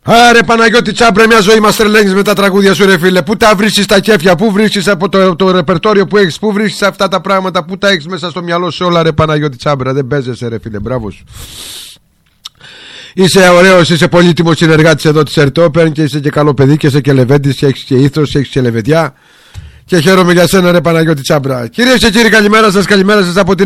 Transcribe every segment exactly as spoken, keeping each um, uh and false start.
Άρε Παναγιώτη Τσάμπρε, μια ζωή μας τρελαίνεις με τα τραγούδια σου ρε φίλε. Πού τα βρίσκεις τα κέφια, πού βρίσκεις από το, το ρεπερτόριο που έχεις, πού βρίσκεις αυτά τα πράγματα, πού τα έχεις μέσα στο μυαλό σου όλα ρε Παναγιώτη Τσάμπρε. Δεν παίζεσαι ρε φίλε, μπράβο σου. Είσαι ωραίος, είσαι πολύτιμος συνεργάτης εδώ της Ερτόπεν και είσαι και καλό παιδί και είσαι και λεβέντης και έχεις και ήθος, έχεις και λεβεντιά. Και χαίρομαι για σένα ρε Παναγιώτη Τσάμπρα. Κυρίες και κύριοι, καλημέρα σας, καλημέρα σας από την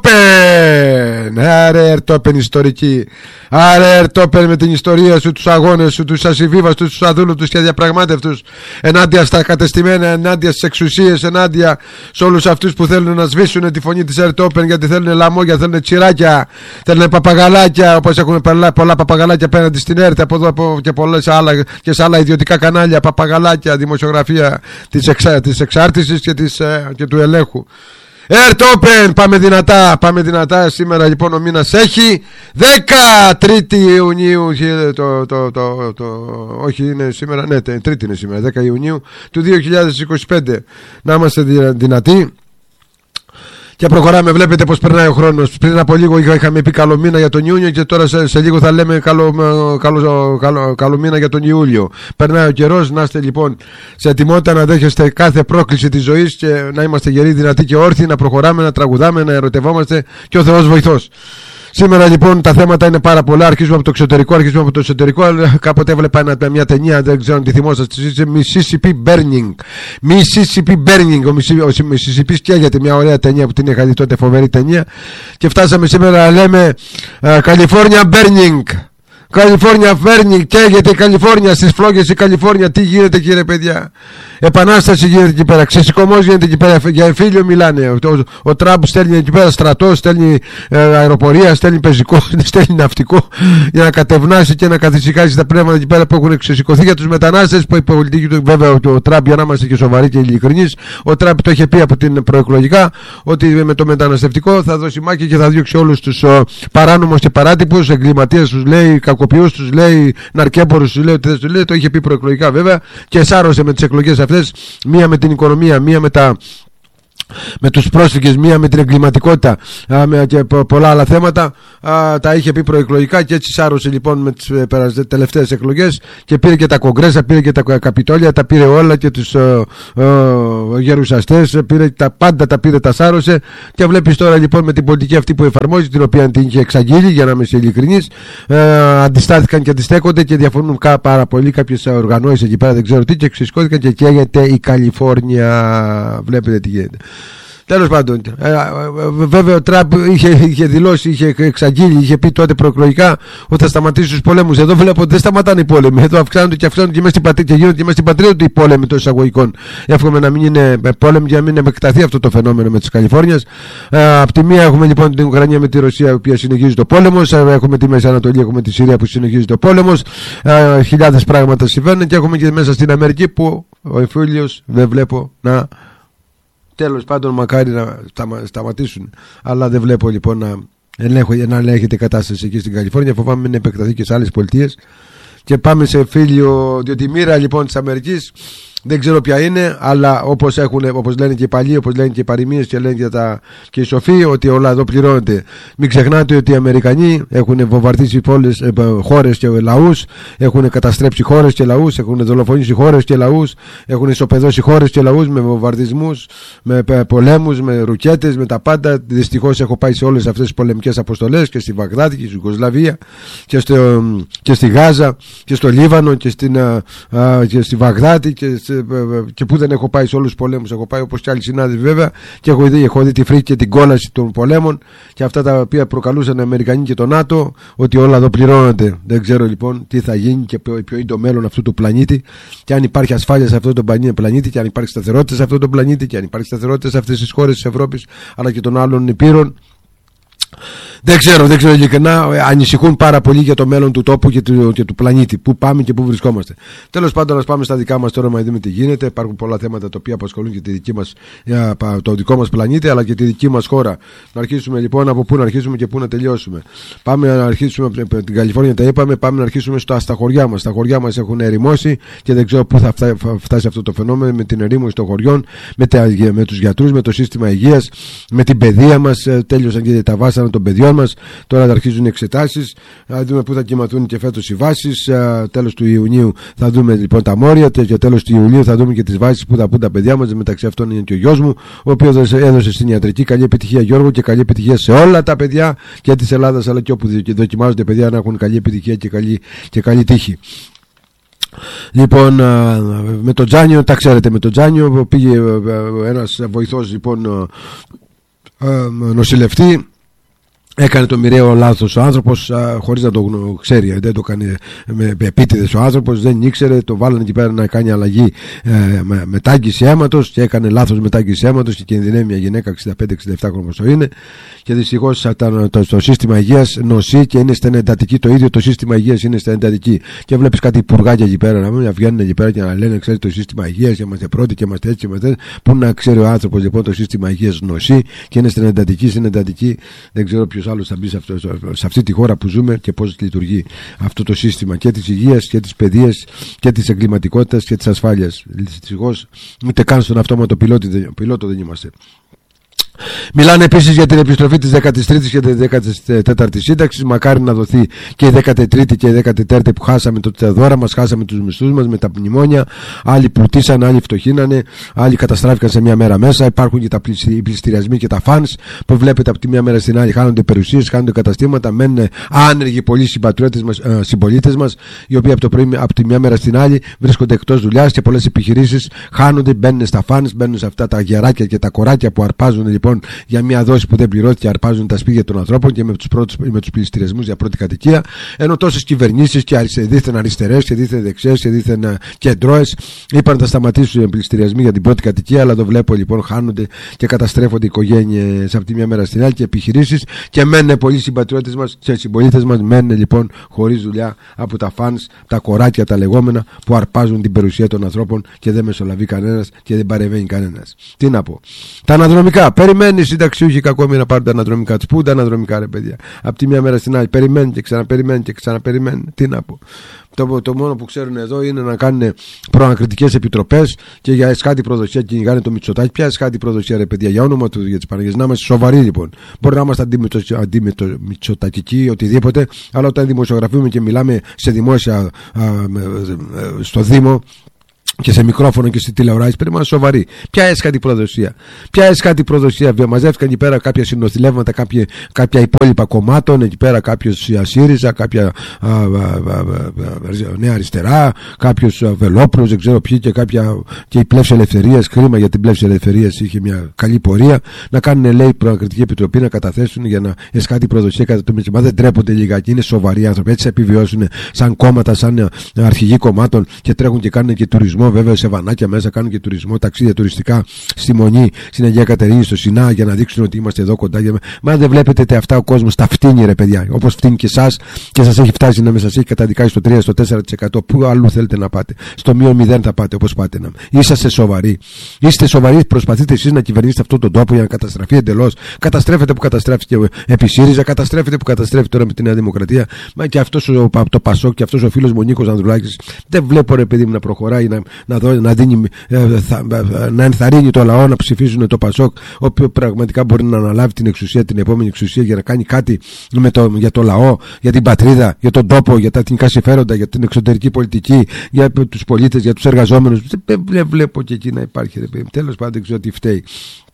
Ερτόπεν. Άρε Ερτόπεν ιστορική. Άρε Ερτόπεν με την ιστορία σου, τους αγώνες σου, τους ασυμβίβαστους, τους αδούλωτους και αδιαπραγμάτευτους, ενάντια στα κατεστημένα, ενάντια στις εξουσίες, ενάντια σε όλους αυτούς που θέλουν να σβήσουν τη φωνή της Ερτόπεν, γιατί θέλουν λαμόγια, θέλουν τσιράκια, θέλουν παπαγαλάκια, όπως έχουν πολλά παπαγαλάκια απέναντι στην ΕΡΤ από εδώ από και, πολλές άλλα, και σε άλλα ιδιωτικά κανάλια, παπαγαλάκια, δημοσιογραφία της εξα, της εξάρτησης και, της, και του ελέγχου. Ερτόπεν, πάμε δυνατά, πάμε δυνατά. Σήμερα λοιπόν ο μήνας έχει δεκατρείς Ιουνίου το, το, το, το, όχι είναι σήμερα, ναι τρίτη είναι σήμερα, δέκα Ιουνίου του δύο χιλιάδες είκοσι πέντε. Να είμαστε δυνατοί και προχωράμε. Βλέπετε πως περνάει ο χρόνος. Πριν από λίγο είχαμε πει καλό μήνα για τον Ιούνιο και τώρα σε, σε λίγο θα λέμε καλό, καλό, καλό, καλό μήνα για τον Ιούλιο. Περνάει ο καιρός. Να είστε λοιπόν σε ετοιμότητα να δέχεστε κάθε πρόκληση της ζωής και να είμαστε γεροί, δυνατοί και όρθιοι, να προχωράμε, να τραγουδάμε, να ερωτευόμαστε και ο Θεός βοηθός. Σήμερα λοιπόν τα θέματα είναι πάρα πολλά. Αρχίζουμε από το εξωτερικό, αρχίζουμε από το εσωτερικό. Κάποτε έβλεπα μια ταινία, δεν ξέρω αν τη θυμόσαστε. Mississippi Burning. Mississippi Burning. Ο Mississippi καίγεται, μια ωραία ταινία που την είχα δει τότε, φοβερή ταινία. Και φτάσαμε σήμερα να λέμε uh, California Burning. Καλιφόρνια φέρνει, καίγεται η Καλιφόρνια, στις φλόγες η Καλιφόρνια. Τι γίνεται κύριε παιδιά? Επανάσταση γίνεται εκεί πέρα, ξεσηκωμός γίνεται εκεί πέρα, για εμφύλιο μιλάνε. Ο, ο, ο Τραμπ στέλνει εκεί πέρα στρατό, στέλνει ε, αεροπορία, στέλνει πεζικό, στέλνει ναυτικό για να κατευνάσει και να καθησυχάσει τα πνεύματα εκεί πέρα που έχουν ξεσηκωθεί. Για τους μετανάστες που η πολιτική του, βέβαια ο, ο Τραμπ, για να είμαστε και σοβαροί και ειλικρινείς, ο Τραμπ το είχε πει από την προεκλογικά ότι με το μεταναστευτικό θα δώσει μάχη και θα διώξει όλους τους uh, παράνομους και παράτυπους, εγκληματίες τους λέει, κακοποιούς τους λέει, ναρκέμπορους τους λέει, ότι δεν τους λέει. Το είχε πει προεκλογικά βέβαια και σάρωσε με τις εκλογές αυτές, μία με την οικονομία, μία με τα με τους πρόσφυγες, μία με την εγκληματικότητα α, με, και πο, πολλά άλλα θέματα α, τα είχε πει προεκλογικά και έτσι σάρωσε λοιπόν με τις ε, τελευταίες εκλογές και πήρε και τα κογκρέσα, πήρε και τα καπιτόλια, τα πήρε όλα και τους ε, ε, γερουσιαστές, πήρε τα πάντα, τα πήρε, τα σάρωσε και βλέπεις τώρα λοιπόν με την πολιτική αυτή που εφαρμόζει, την οποία την είχε εξαγγείλει, για να είμαι ειλικρινής, ε, αντιστάθηκαν και αντιστέκονται και διαφωνούν πάρα πολύ κάποιες οργανώσεις εκεί πέρα, δεν ξέρω τι, και ξεσηκώθηκαν και καίγεται η Καλιφόρνια. Βλέπετε τι γίνεται. Τέλος πάντων, ε, ε, βέβαια ο Τραμπ είχε, είχε δηλώσει, είχε εξαγγείλει, είχε πει τότε προεκλογικά ότι θα σταματήσει τους πολέμους. Εδώ βλέπω ότι δεν σταματάνε οι πόλεμοι. Εδώ αυξάνονται και αυξάνονται και, μέσα στην πατρίδα, και γίνονται και μέσα στην πατρίδα του οι πόλεμοι των εισαγωγικών. Εύχομαι να μην είναι πόλεμοι και να μην επεκταθεί αυτό το φαινόμενο με τις Καλιφόρνιας. Ε, απ' τη μία έχουμε λοιπόν την Ουκρανία με τη Ρωσία, η οποία συνεχίζει το πόλεμο. Ε, έχουμε τη Μέση Ανατολή, έχουμε τη Συρία που συνεχίζει το πόλεμο. Ε, χιλιάδες πράγματα συμβαίνουν και έχουμε και μέσα στην Αμερική που ο εμφύλιος δεν βλέπω να. Τέλος πάντων, μακάρι να σταματήσουν. Αλλά δεν βλέπω λοιπόν να, ελέγχω, να ελέγχεται η κατάσταση εκεί στην Καλιφόρνια. Φοβάμαι μην επεκταθεί και σε άλλες πολιτείες. Και πάμε σε φίλιο, διότι η μοίρα λοιπόν της Αμερικής δεν ξέρω ποια είναι, αλλά όπως, έχουν, όπως λένε και οι παλιοί, όπως λένε και οι παροιμίες και λένε και, τα, και οι σοφοί, ότι όλα εδώ πληρώνεται. Μην ξεχνάτε ότι οι Αμερικανοί έχουν βομβαρδίσει πόλεις, ε, χώρες και λαούς, έχουν καταστρέψει χώρες και λαούς, έχουν δολοφονήσει χώρες και λαούς, έχουν ισοπεδώσει χώρες και λαούς με βομβαρδισμούς, με πολέμους, με ρουκέτες, με τα πάντα. Δυστυχώς έχω πάει σε όλες αυτές τις πολεμικές αποστολές και στη Βαγδάτη και στη Ιουγκοσλαβία και, στο, και στη Γάζα και στο Λίβανο και, στην, α, α, και στη Βαγδάτη και και που δεν έχω πάει σε όλους τους πολέμους. Έχω πάει όπως και άλλοι συνάδελφοι βέβαια και έχω δει, έχω δει τη φρίκη και την κόλαση των πολέμων και αυτά τα οποία προκαλούσαν οι Αμερικανοί και το ΝΑΤΟ, ότι όλα εδώ πληρώνονται. Δεν ξέρω λοιπόν τι θα γίνει και ποιο, ποιο είναι το μέλλον αυτού του πλανήτη και αν υπάρχει ασφάλεια σε αυτό το πλανήτη και αν υπάρχει σταθερότητα σε αυτό το πλανήτη και αν υπάρχει σταθερότητα σε αυτές τις χώρες της Ευρώπης αλλά και των άλλων υπήρων. Δεν ξέρω, δεν ξέρω ειλικρινά. Ανησυχούν πάρα πολύ για το μέλλον του τόπου και του, και του πλανήτη. Πού πάμε και πού βρισκόμαστε. Τέλος πάντων, ας πάμε στα δικά μας τώρα να δούμε τι γίνεται. Υπάρχουν πολλά θέματα τα οποία απασχολούν και τη δική μας, το δικό μας πλανήτη αλλά και τη δική μας χώρα. Να αρχίσουμε λοιπόν από πού να αρχίσουμε και πού να τελειώσουμε. Πάμε να αρχίσουμε από την Καλιφόρνια, τα είπαμε. Πάμε να αρχίσουμε στα, στα χωριά μας. Τα χωριά μας έχουν ερημώσει και δεν ξέρω πού θα φτάσει αυτό το φαινόμενο με την ερήμωση των χωριών, με, τα, με τους γιατρούς, με το σύστημα υγείας, με την παιδεία μας. Τέλειωσαν και τα βάσανα των παιδιών παιδιών μας. Τώρα θα αρχίζουν οι εξετάσεις, θα δούμε πού θα κυματούν και φέτος οι βάσεις. Τέλος του Ιουνίου θα δούμε λοιπόν τα μόρια και τέλος του Ιουλίου θα δούμε και τις βάσεις που θα πούν τα παιδιά μας. Μεταξύ αυτών είναι και ο γιος μου, ο οποίος έδωσε στην ιατρική. Καλή επιτυχία, Γιώργο, και καλή επιτυχία σε όλα τα παιδιά και της Ελλάδας, αλλά και όπου δοκιμάζονται παιδιά να έχουν καλή επιτυχία και καλή, και καλή τύχη. Λοιπόν, με τον Τζάνιο, τα ξέρετε, με τον Τζάνιο πήγε ένας βοηθός λοιπόν νοσηλευτή. Έκανε το μοιραίο λάθος ο άνθρωπος, α, χωρίς να το ξέρει. Δεν το έκανε με επίτηδες ο άνθρωπος, δεν ήξερε. Το βάλανε εκεί πέρα να κάνει αλλαγή ε, με, μετάγγιση αίματος και έκανε λάθος μετάγγιση αίματος και κινδυνεύει μια γυναίκα εξήντα πέντε εξήντα επτά χρόνια όσο είναι. Και δυστυχώς το, το, το σύστημα υγείας νοσεί και είναι στην εντατική. Το ίδιο το σύστημα υγείας είναι στην εντατική. Και βλέπεις κάτι υπουργάκια εκεί πέρα να μην βγαίνουν εκεί πέρα και να λένε: ξέρει το σύστημα υγείας, και είμαστε πρώτοι και είμαστε έτσι και είμαστε έτσι. Πού να ξέρει ο άνθρωπος λοιπόν το σύστημα υγείας νοσεί και είναι στην εντατική, στην εντατική. Δεν ξέρω ποιος άλλος θα μπει σε, αυτό, σε αυτή τη χώρα που ζούμε και πώς λειτουργεί αυτό το σύστημα και της υγείας και της παιδείας και της εγκληματικότητας και της ασφάλειας. Δυστυχώς ούτε καν στον αυτόματο πιλότο δεν είμαστε. Μιλάνε επίσης για την επιστροφή της δέκατης τρίτης και της δέκατης τέταρτης σύνταξης. Μακάρι να δοθεί και η δέκατη τρίτη και η δέκατη τέταρτη που χάσαμε το, τα δώρα μας, χάσαμε τους μισθούς μας με τα μνημόνια. Άλλοι πλουτίσαν, άλλοι φτωχύνανε, άλλοι καταστράφηκαν σε μια μέρα μέσα. Υπάρχουν και τα πληστηριασμοί και τα φανς που βλέπετε από τη μια μέρα στην άλλη. Χάνονται περιουσίες, χάνονται καταστήματα. Μένουν άνεργοι πολλοί συμπατριώτες μας, ε, συμπολίτες μας, οι οποίοι από, το πρωί, από τη μια μέρα στην άλλη βρίσκονται εκτός δουλειάς και πολλές επιχειρήσεις χάνονται, μπαίνουν στα φανς, μπαίνουν σε αυτά τα γεράκια και τα κοράκια που αρπάζουν λοιπόν για μια δόση που δεν πληρώθηκε, αρπάζουν τα σπίτια των ανθρώπων και με τους, πρώτους, με τους πληστηριασμούς για πρώτη κατοικία. Ενώ τόσες κυβερνήσεις και δίθεν αριστερές και δίθεν δεξιές και δίθεν κεντρώες είπαν θα σταματήσουν οι πληστηριασμοί για την πρώτη κατοικία. Αλλά το βλέπω λοιπόν χάνονται και καταστρέφονται οικογένειες από τη μια μέρα στην άλλη και επιχειρήσεις και μένουν πολλοί συμπατριώτες μας και συμπολίτες μας μένουν λοιπόν χωρίς δουλειά από τα φανς, τα κοράκια τα λεγόμενα που αρπάζουν την περιουσία των ανθρώπων και δεν μεσολαβεί κανένας και δεν παρεμβαίνει κανένας. Τι να πω. Τα αναδρομικά. Περιμένει οι συνταξιούχοι κακόμοιρα να πάρουν τα αναδρομικά τους. Πού είναι τα αναδρομικά, ρε παιδιά? Από τη μια μέρα στην άλλη περιμένουν και ξαναπεριμένουν και ξαναπεριμένουν. Τι να πω. Το, το μόνο που ξέρουν εδώ είναι να κάνουν προανακριτικές επιτροπές και για εσχάτη προδοσία κυνηγάνε το Μητσοτάκη. Ποια εσχάτη προδοσία, ρε παιδιά, για όνομα του, για τις Παναγίες? Να είμαστε σοβαροί λοιπόν. Μπορεί να είμαστε αντιμητσοτακικοί, οτιδήποτε, αλλά όταν δημοσιογραφούμε και μιλάμε σε δημόσια α, α, στο Δήμο και σε μικρόφωνο και στη τηλεοράση, πρέπει να είμαστε σοβαροί. Ποια έσχατη προδοσία? Ποια έσχατη προδοσία? Μαζεύτηκαν εκεί πέρα κάποια συνοθηλεύματα, κάποια, κάποια υπόλοιπα κομμάτων, εκεί πέρα κάποιο ΣΥΡΙΖΑ, κάποια α, α, α, α, Νέα Αριστερά, κάποιο Βελόπουλος, δεν ξέρω ποιοι, και, κάποια, και η Πλεύση Ελευθερίας. Κρίμα για την Πλεύση Ελευθερίας, είχε μια καλή πορεία. Να κάνουν, λέει, προανακριτική επιτροπή να καταθέσουν για να έσχατη προδοσία κατά το Μητσοτάκη. Μα δεν τρέπονται λιγάκι? Είναι σοβαροί άνθρωποι. Έτσι επιβιώσουν σαν κόμματα, σαν αρχηγοί κομμάτων και τρέχουν και κάνουν και τουρισμό. Βέβαια σε βανάκια μέσα κάνουν και τουρισμό, ταξίδια τουριστικά στη Μονή, στην Αγία Κατερίνη, στο Σινά, για να δείξουν ότι είμαστε εδώ κοντά. Μα δεν βλέπετε αυτά ο κόσμος τα φτύνει, ρε παιδιά. Όπως φτύνει και εσάς και σας έχει φτάσει να με σας έχει καταδικάσει στο τρία στο τέσσερα τοις εκατό. Πού αλλού θέλετε να πάτε? Στο μείον μηδέν θα πάτε, όπως πάτε να. Είσαστε σοβαροί. Είστε σοβαροί, προσπαθείτε εσείς να κυβερνήσετε αυτόν τον τόπο για να καταστραφεί εντελώς. Καταστρέφετε που καταστρέφηκε επί ΣΥΡΙΖΑ, καταστρέφετε που καταστρέφει τώρα με τη Νέα Δημοκρατία. Μα και αυτός το Πασόκ και αυτός ο φίλος μου ο Νίκος Ανδρουλάκης. Δεν βλέπω, ρε παιδί μου, να προχωράει, να, να, δω, να, δίνει, ε, θα, ε, να ενθαρρύνει το λαό να ψηφίζουν το Πασόκ, ο οποίος πραγματικά μπορεί να αναλάβει την εξουσία, την επόμενη εξουσία, για να κάνει κάτι με το, για το λαό, για την πατρίδα, για τον τόπο, για τα εθνικά συμφέροντα, για την εξωτερική πολιτική, για τους πολίτες, για τους εργαζόμενους. Δεν βλέπω και εκεί να υπάρχει, ρε παιδί. Τέλος πάντων, δεν ξέρω τι φταίει.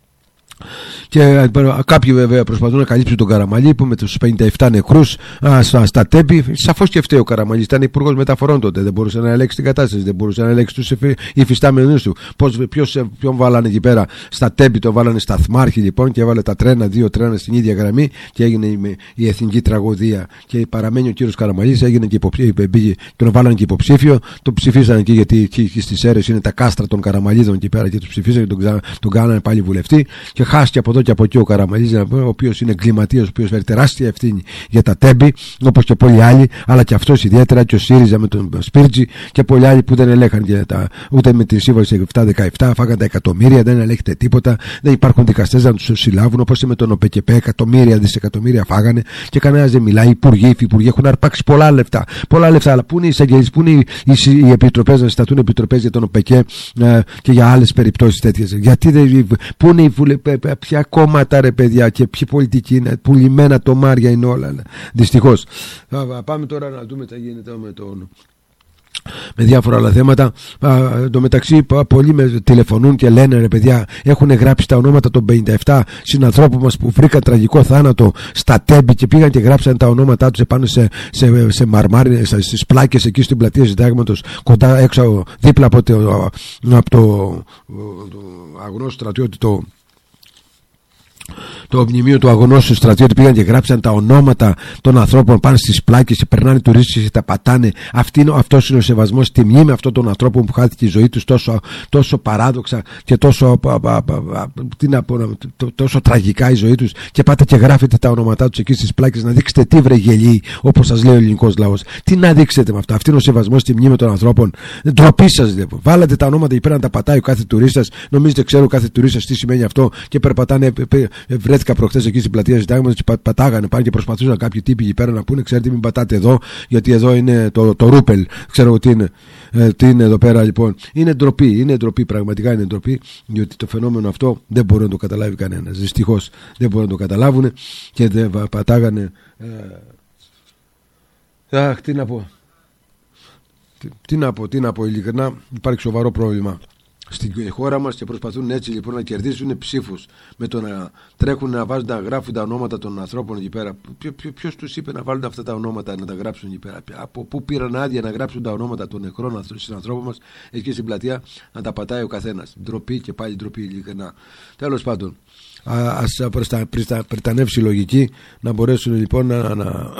Και κάποιοι βέβαια προσπαθούν να καλύψουν τον Καραμαλή που με τους πενήντα επτά νεκρούς α, στα, στα τέμπη. Σαφώς και φταίει ο Καραμαλής. Ήταν υπουργός μεταφορών τότε. Δεν μπορούσε να ελέγξει την κατάσταση. Δεν μπορούσε να ελέγξει τους υφιστάμενους του. Πώς, ποιος, ποιον βάλανε εκεί πέρα στα τέμπη? Το βάλανε σταθμάρχη λοιπόν και έβαλε τα τρένα, δύο τρένα στην ίδια γραμμή και έγινε η, η εθνική τραγωδία. Και παραμένει ο κύριος Καραμαλής, έγινε και υποψήφιο, τον βάλανε και υποψήφιο. Το ψηφίσανε εκεί γιατί εκεί στις αίρες είναι τα κάστρα των Καραμαλίδων εκεί πέρα και του ψηφίσανε και τον, τον κάνανε πάλι βουλευτή. Και χάστηκε από εδώ και από εκεί ο Καραμαλής, ο οποίος είναι εγκληματίας, ο οποίος φέρει τεράστια ευθύνη για τα τέμπη, όπως και πολλοί άλλοι, αλλά και αυτός ιδιαίτερα, και ο ΣΥΡΙΖΑ με τον Σπίρτζη και πολλοί άλλοι που δεν ελέγχαν και τα, ούτε με τη σύμβαση επτά δεκαεπτά, φάγαν τα εκατομμύρια, δεν ελέγχεται τίποτα, δεν υπάρχουν δικαστές να τους συλλάβουν, όπως με τον ΟΠΕΚΕΠΕ, εκατομμύρια, δισεκατομμύρια φάγανε και κανένας δεν μιλάει. Οι υπουργοί, οι υφυπουργοί έχουν αρπάξει πολλά λεφτά. Πολλά λεφτά, αλλά πού είναι οι εισαγγελίες, πού είναι οι, οι, οι επιτροπές, να συσταθούν επιτροπές για τον ΟΠΕΚΕ ε, και για άλλες περιπτώσεις τέτοιες? Γιατί δεν, πού είναι οι, ποια κόμματα ρε παιδιά και ποιοι πολιτικοί είναι, πουλημένα τομάρια είναι όλα. Δυστυχώς. Πάμε τώρα να δούμε τι γίνεται με τον... με διάφορα άλλα θέματα. Εν τω μεταξύ, πολλοί με τηλεφωνούν και λένε ρε παιδιά, έχουν γράψει τα ονόματα των πενήντα επτά συνανθρώπων μας που βρήκαν τραγικό θάνατο στα Τέμπη και πήγαν και γράψαν τα ονόματά τους επάνω σε, σε, σε μαρμάρι, στις πλάκες εκεί στην πλατεία Συντάγματος, κοντά έξω, δίπλα από το, από το, το αγνώστο στρατιώτη, το. Το μνημείο του αγωνώσου στρατιώτη, πήγαν και γράψαν τα ονόματα των ανθρώπων πάνω στις πλάκες και περνάνε τουρίστες και τα πατάνε. Αυτός είναι ο σεβασμός στη μνήμη αυτών των ανθρώπων που χάθηκε η ζωή τους τόσο, τόσο παράδοξα και τόσο, τι να πω, τόσο τραγικά η ζωή τους, και πάτε και γράφετε τα ονόματά τους εκεί στις πλάκες. Να δείξετε τι βρε γελοί, όπως σας λέει ο ελληνικός λαός. Τι να δείξετε με αυτά? Αυτό είναι ο σεβασμός στη μνήμη των ανθρώπων? Ντροπή σας. Βάλατε τα ονόματα εκεί πέρα να τα πατάει ο κάθε τουρίστας. Νομίζετε ξέρω ο κάθε τουρίστας τι σημαίνει αυτό και περπατάνε. Βρέθηκα προχθές εκεί στην πλατεία Συντάγματος και πα, πατάγανε πάνε και προσπαθούσαν κάποιοι τύποι εκεί πέρα να πούνε: ξέρετε, μην πατάτε εδώ, γιατί εδώ είναι το, το ρούπελ. Ξέρω τι είναι, ε, τι είναι εδώ πέρα λοιπόν. Είναι ντροπή, είναι ντροπή, πραγματικά είναι ντροπή, διότι το φαινόμενο αυτό δεν μπορεί να το καταλάβει κανένας. Δυστυχώς δεν μπορεί να το καταλάβουν και δεν πατάγανε. Ε, αχ, τι να πω. Τι, τι να πω, τι να πω, ειλικρινά υπάρχει σοβαρό πρόβλημα στην χώρα μας και προσπαθούν έτσι λοιπόν να κερδίσουν ψήφους με το να τρέχουν να βάζουν, να γράφουν τα ονόματα των ανθρώπων εκεί πέρα. Ποιο, ποιο, ποιος τους είπε να βάλουν αυτά τα ονόματα να τα γράψουν εκεί πέρα? Από πού πήραν άδεια να γράψουν τα ονόματα των νεκρών συνανθρώπων μας εκεί στην πλατεία, να τα πατάει ο καθένας? Ντροπή και πάλι ντροπή, ειλικρινά. Τέλος πάντων, ας πριτανεύσει η λογική να μπορέσουν λοιπόν να, να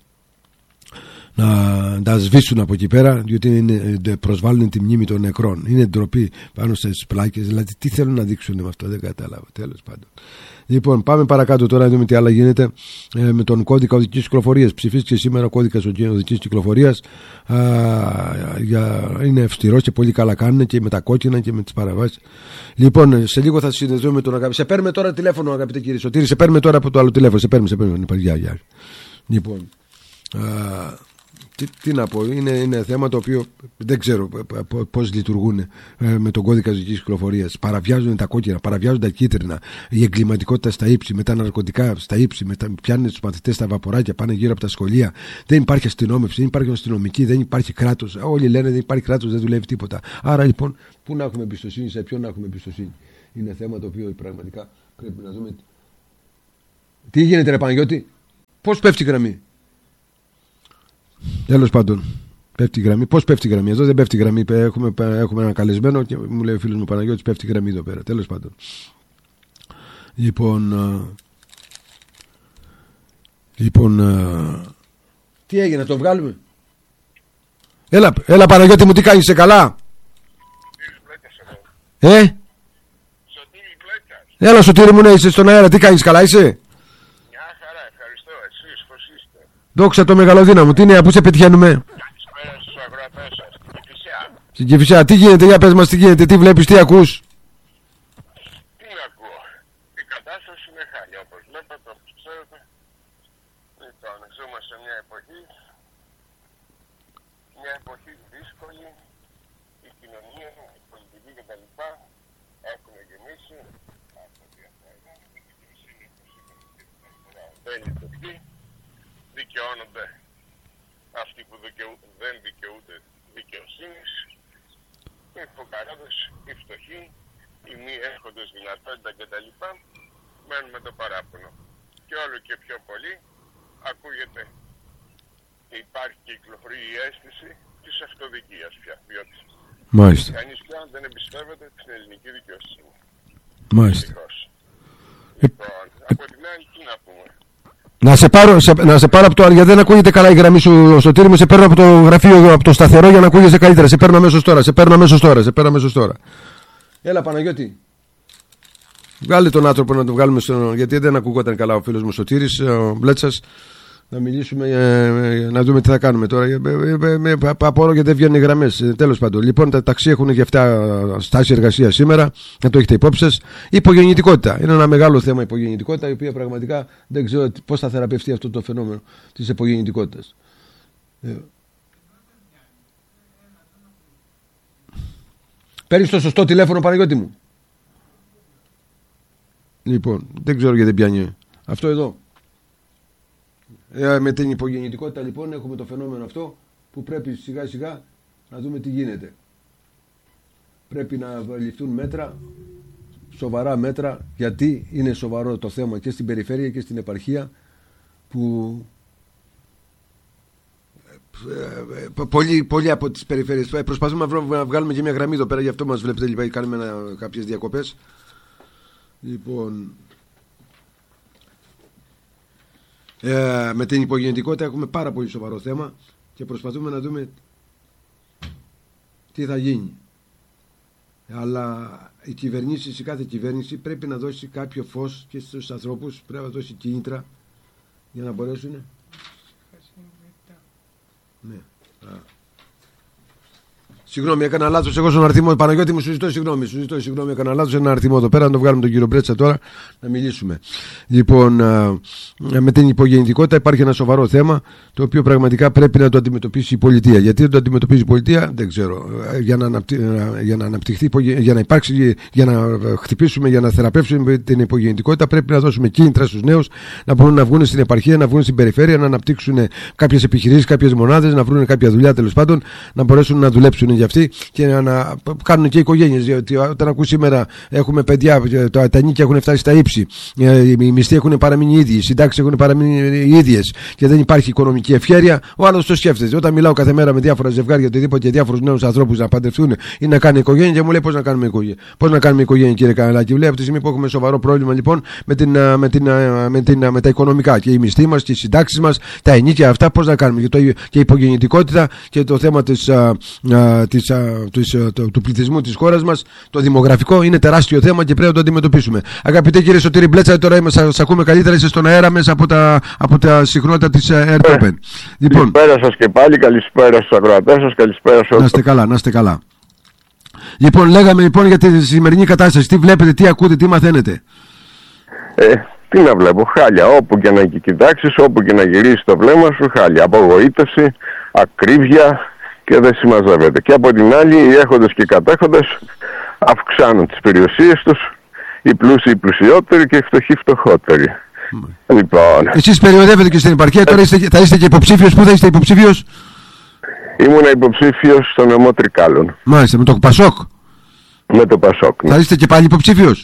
να τα σβήσουν από εκεί πέρα, διότι είναι, προσβάλλουν τη μνήμη των νεκρών. Είναι ντροπή πάνω στις πλάκες. Δηλαδή, τι θέλουν να δείξουν με αυτό, δεν κατάλαβα. Τέλος πάντων. Λοιπόν, πάμε παρακάτω τώρα να δούμε τι άλλα γίνεται ε, με τον κώδικα οδικής κυκλοφορίας. Ψηφίστηκε σήμερα ο κώδικας οδικής κυκλοφορίας. Α, για, είναι ευστηρός και πολύ καλά κάνουν και με τα κόκκινα και με τις παραβάσεις. Λοιπόν, σε λίγο θα συνδεθούμε με τον αγαπητό. Σε παίρνουμε τώρα τηλέφωνο, αγαπητέ κύριε Σωτήρη. Σε παίρνουμε τώρα από το άλλο τηλέφωνο. Σε παίρνουμε, σε παίρνουμε. Γεια, γεια. Λοιπόν. Α, Τι, τι να πω, είναι, είναι θέμα το οποίο δεν ξέρω πώς λειτουργούν με τον κώδικα οδικής κυκλοφορίας. Παραβιάζουν τα κόκκινα, παραβιάζουν τα κίτρινα, η εγκληματικότητα στα ύψη, με τα ναρκωτικά στα ύψη, με τα, πιάνουν τους μαθητές στα βαποράκια, πάνε γύρω από τα σχολεία. Δεν υπάρχει αστυνόμευση, δεν υπάρχει αστυνομική, δεν υπάρχει κράτος. Όλοι λένε δεν υπάρχει κράτος, δεν δουλεύει τίποτα. Άρα λοιπόν, πού να έχουμε εμπιστοσύνη, σε ποιον να έχουμε εμπιστοσύνη? Είναι θέμα το οποίο πραγματικά πρέπει να δούμε. Τι γίνεται, ρε Παναγιώτη, πώς πέφτει η γραμμή? Τέλος πάντων, πέφτει η γραμμή. Πώς πέφτει η γραμμή? Εδώ δεν πέφτει η γραμμή. Έχουμε, έχουμε ένα καλεσμένο και μου λέει ο φίλος μου Παναγιώτης, πέφτει η γραμμή εδώ πέρα. Τέλος πάντων. Λοιπόν. Λοιπόν. Τι έγινε, να τον βγάλουμε? Έλα, έλα Παναγιώτη μου, τι κάνεις, είσαι καλά? Ε? Σωτήρη Έλα Σωτήρη μου, ναι, είσαι στον αέρα, τι κάνεις, καλά είσαι? Δόξα το μεγαλοδύναμο. Τι νέα, πού σε πετυχαίνουμε? Καλησπέρα στους αγροατές σας, στην Κηφισιά. Στην Κηφισιά, τι γίνεται, για πες μας τι γίνεται, τι βλέπεις, τι ακούς? Τι να ακούω, η κατάσταση είναι χάλια όπως βλέπετε, όπως ξέρετε. Λοιπόν, ζούμε σε μια εποχή, μια εποχή δύσκολη, η κοινωνία, η πολιτική κτλ. Έχουν γεμίσει από διαφορά, η δικαιοσύνη δεν λειτουργεί. Δικαιώνονται αυτοί που δικαιού, δεν δικαιούνται δικαιοσύνης, οι φωκαράδες, οι φτωχοί, οι μη έχοντες δυνατότητα κτλ. Μένουν με το παράπονο. Και όλο και πιο πολύ ακούγεται, υπάρχει και κυκλοφορεί η αίσθηση της αυτοδικίας πια. Διότι Μάλιστα. κανείς πια δεν εμπιστεύεται στην ελληνική δικαιοσύνη. Μάλιστα. Λοιπόν, από την άλλη τι να πούμε. Να σε πάρω, σε, να σε πάρω από το, γιατί δεν ακούγεται καλά η γραμμή σου, Σωτήρη μου. Σε παίρνω από το γραφείο, από το σταθερό για να ακούγεσαι καλύτερα. Σε παίρνω αμέσως τώρα, σε παίρνω αμέσως τώρα, σε παίρνω αμέσως τώρα. Έλα Παναγιώτη. Βγάλε τον άνθρωπο να τον βγάλουμε στο, γιατί δεν ακούγονταν καλά ο φίλος μου Σωτήρης, ο Μπλέτσας. Να μιλήσουμε, ε, να δούμε τι θα κάνουμε τώρα. Ε, ε, ε, από όλο και δεν βγαίνουν οι γραμμές. Ε, τέλος πάντων. Λοιπόν, τα ταξί έχουν και αυτά στάση εργασία σήμερα. Να το έχετε υπόψη σας. Υπογεννητικότητα. Είναι ένα μεγάλο θέμα υπογεννητικότητα, η οποία πραγματικά δεν ξέρω πώς θα θεραπευτεί αυτό το φαινόμενο της υπογεννητικότητας. Ε. Παίρνεις το σωστό τηλέφωνο, Παναγιώτη μου? Λοιπόν, δεν ξέρω γιατί δεν πιάνει αυτό εδώ. Ε, με την υπογεννητικότητα λοιπόν έχουμε το φαινόμενο αυτό που πρέπει σιγά σιγά να δούμε τι γίνεται. Πρέπει να ληφθούν μέτρα, σοβαρά μέτρα, γιατί είναι σοβαρό το θέμα και στην περιφέρεια και στην επαρχία, που πολλοί, πολλοί από τις περιφέρειες προσπαθούμε να βγάλουμε και μια γραμμή εδώ πέρα, γι' αυτό μας βλέπετε λοιπόν, κάνουμε ένα, κάποιες διακοπές. Λοιπόν, ε, με την υπογεννητικότητα έχουμε πάρα πολύ σοβαρό θέμα και προσπαθούμε να δούμε τι θα γίνει. Αλλά η κυβερνήση, η κάθε κυβέρνηση πρέπει να δώσει κάποιο φως και στους ανθρώπους, πρέπει να δώσει κίνητρα για να μπορέσουν. Ναι. Α. Συγγνώμη, έκανα λάθος. Εγώ στον αριθμό, Παναγιώτη μου, σου ζητώ συγγνώμη. Σου ζητώ συγγνώμη, έκανα λάθος. Ένα αριθμό εδώ πέρα, να το βγάλουμε τον κύριο Μπρέτσα τώρα να μιλήσουμε. Λοιπόν, α, με την υπογεννητικότητα υπάρχει ένα σοβαρό θέμα, το οποίο πραγματικά πρέπει να το αντιμετωπίσει η πολιτεία. Γιατί δεν το αντιμετωπίζει η πολιτεία, δεν ξέρω. Για να, αναπτυ... για να αναπτυχθεί, για να υπάρξει, για να χτυπήσουμε, για να θεραπεύσουμε την υπογεννητικότητα, πρέπει να δώσουμε κίνητρα στους νέους να μπορούν να βγουν στην επαρχία, να βγουν στην περιφέρεια, να αναπτύξουν κάποιες επιχειρήσεις, κάποιες μονάδες, να βρουν κάποια δουλειά τέλος πάντων, να μπορέσουν να δουλέψουν για αυτοί και να, να κάνουν και οικογένειες. Γιατί όταν ακούς σήμερα έχουμε παιδιά, τα, τα νίκια έχουν φτάσει στα ύψη, οι μισθοί έχουν παραμείνει οι ίδιοι, οι συντάξεις έχουν παραμείνει οι ίδιες και δεν υπάρχει οικονομική ευχέρεια, ο άλλος το σκέφτεται. Όταν μιλάω κάθε μέρα με διάφορα ζευγάρια, οτιδήποτε και διάφορους νέους ανθρώπους να παντρευτούν ή να κάνουν οικογένεια, και μου λέει πώς να κάνουμε οικογένεια. Πώς να κάνουμε οικογένεια, κύριε Κανελάκη. Λέει από τη στιγμή που έχουμε σοβαρό πρόβλημα λοιπόν με, την, με, την, με, την, με τα οικονομικά και οι μισθοί μας και οι συντάξεις μας, τα ενίκια αυτά, πώς να κάνουμε. Και, το, και η υπογεννητικότητα και το θέμα της, α, α, της, α, της, α, του, του πληθυσμού της χώρας μας, το δημογραφικό, είναι τεράστιο θέμα και πρέπει να το αντιμετωπίσουμε. Αγαπητέ κύριε Σωτήρη Μπλέτσα, τώρα σας ακούμε καλύτερα, είστε στον αέρα μέσα από τα, από τα συχνότητα της ΕΡΤΟΠΕΝ. Λοιπόν, καλησπέρα σας και πάλι, καλησπέρα στους ακροατές σας, καλησπέρα σε όλους. Να είστε καλά, να είστε καλά. Λοιπόν, λέγαμε λοιπόν για τη σημερινή κατάσταση. Τι βλέπετε, τι ακούτε, τι μαθαίνετε? Ε, τι να βλέπω, χάλια. Όπου και να κοιτάξεις, όπου και να γυρίσεις το βλέμμα σου, χάλια. Απογοήτευση, ακρίβεια και δεν συμμαζεύεται. Και από την άλλη, οι έχοντες και οι κατέχοντες αυξάνουν τις περιουσίες τους, οι πλούσιοι πλουσιότεροι και οι φτωχοί φτωχότεροι. Mm. Λοιπόν. Εσείς περιοδεύετε και στην επαρχία, τώρα είστε, θα είστε και υποψήφιος. Πού θα είστε υποψήφιος? Ήμουνα υποψήφιος στο νομό Τρικάλων. Μάλιστα, με το Πασόκ. Με το Πασόκ. Ναι. Θα είστε και πάλι υποψήφιος?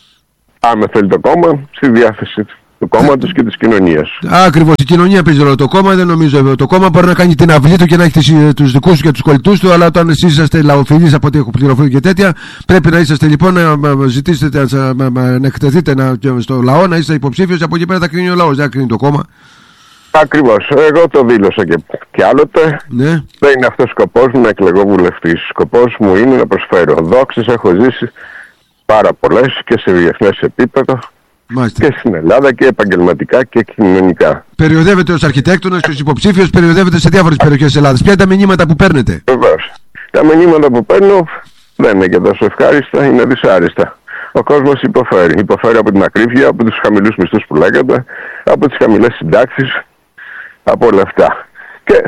Άμε θέλει το κόμμα, στη διάθεση του κόμματος και της κοινωνίας. Ακριβώς, η κοινωνία παίζει ρόλο. Το κόμμα δεν νομίζω. Το κόμμα μπορεί να κάνει την αυλή του και να έχει τους δικούς του και τους κολλητούς του, αλλά όταν εσείς είσαστε λαοφιλείς, από ό,τι έχω πληροφορεί και τέτοια, πρέπει να είσαστε λοιπόν να ζητήσετε, να, να εκτεθείτε να, στο λαό, να είστε υποψήφιος. Από εκεί πέρα θα κρίνει ο λαός, δεν θα κρίνει το κόμμα. Ακριβώς. Εγώ το δήλωσα και, και άλλοτε. Ναι. Δεν είναι αυτός ο σκοπός μου να εκλεγώ βουλευτής. Σκοπός μου είναι να προσφέρω δόξες. Έχω ζήσει πάρα πολλές και σε διεθνές επίπεδο. Μάλιστα. Και στην Ελλάδα και επαγγελματικά και κοινωνικά. Περιοδεύετε ως αρχιτέκτονας και ως υποψήφιος, περιοδεύετε σε διάφορες περιοχές της Ελλάδας. Ποια είναι τα μηνύματα που παίρνετε? Βεβαίως. Τα μηνύματα που παίρνω δεν είναι και τόσο ευχάριστα, είναι δυσάριστα. Ο κόσμος υποφέρει. Υποφέρει από την ακρίβεια, από τους χαμηλούς μισθούς που λέγατε, από τις χαμηλές συντάξεις, από όλα αυτά. Και...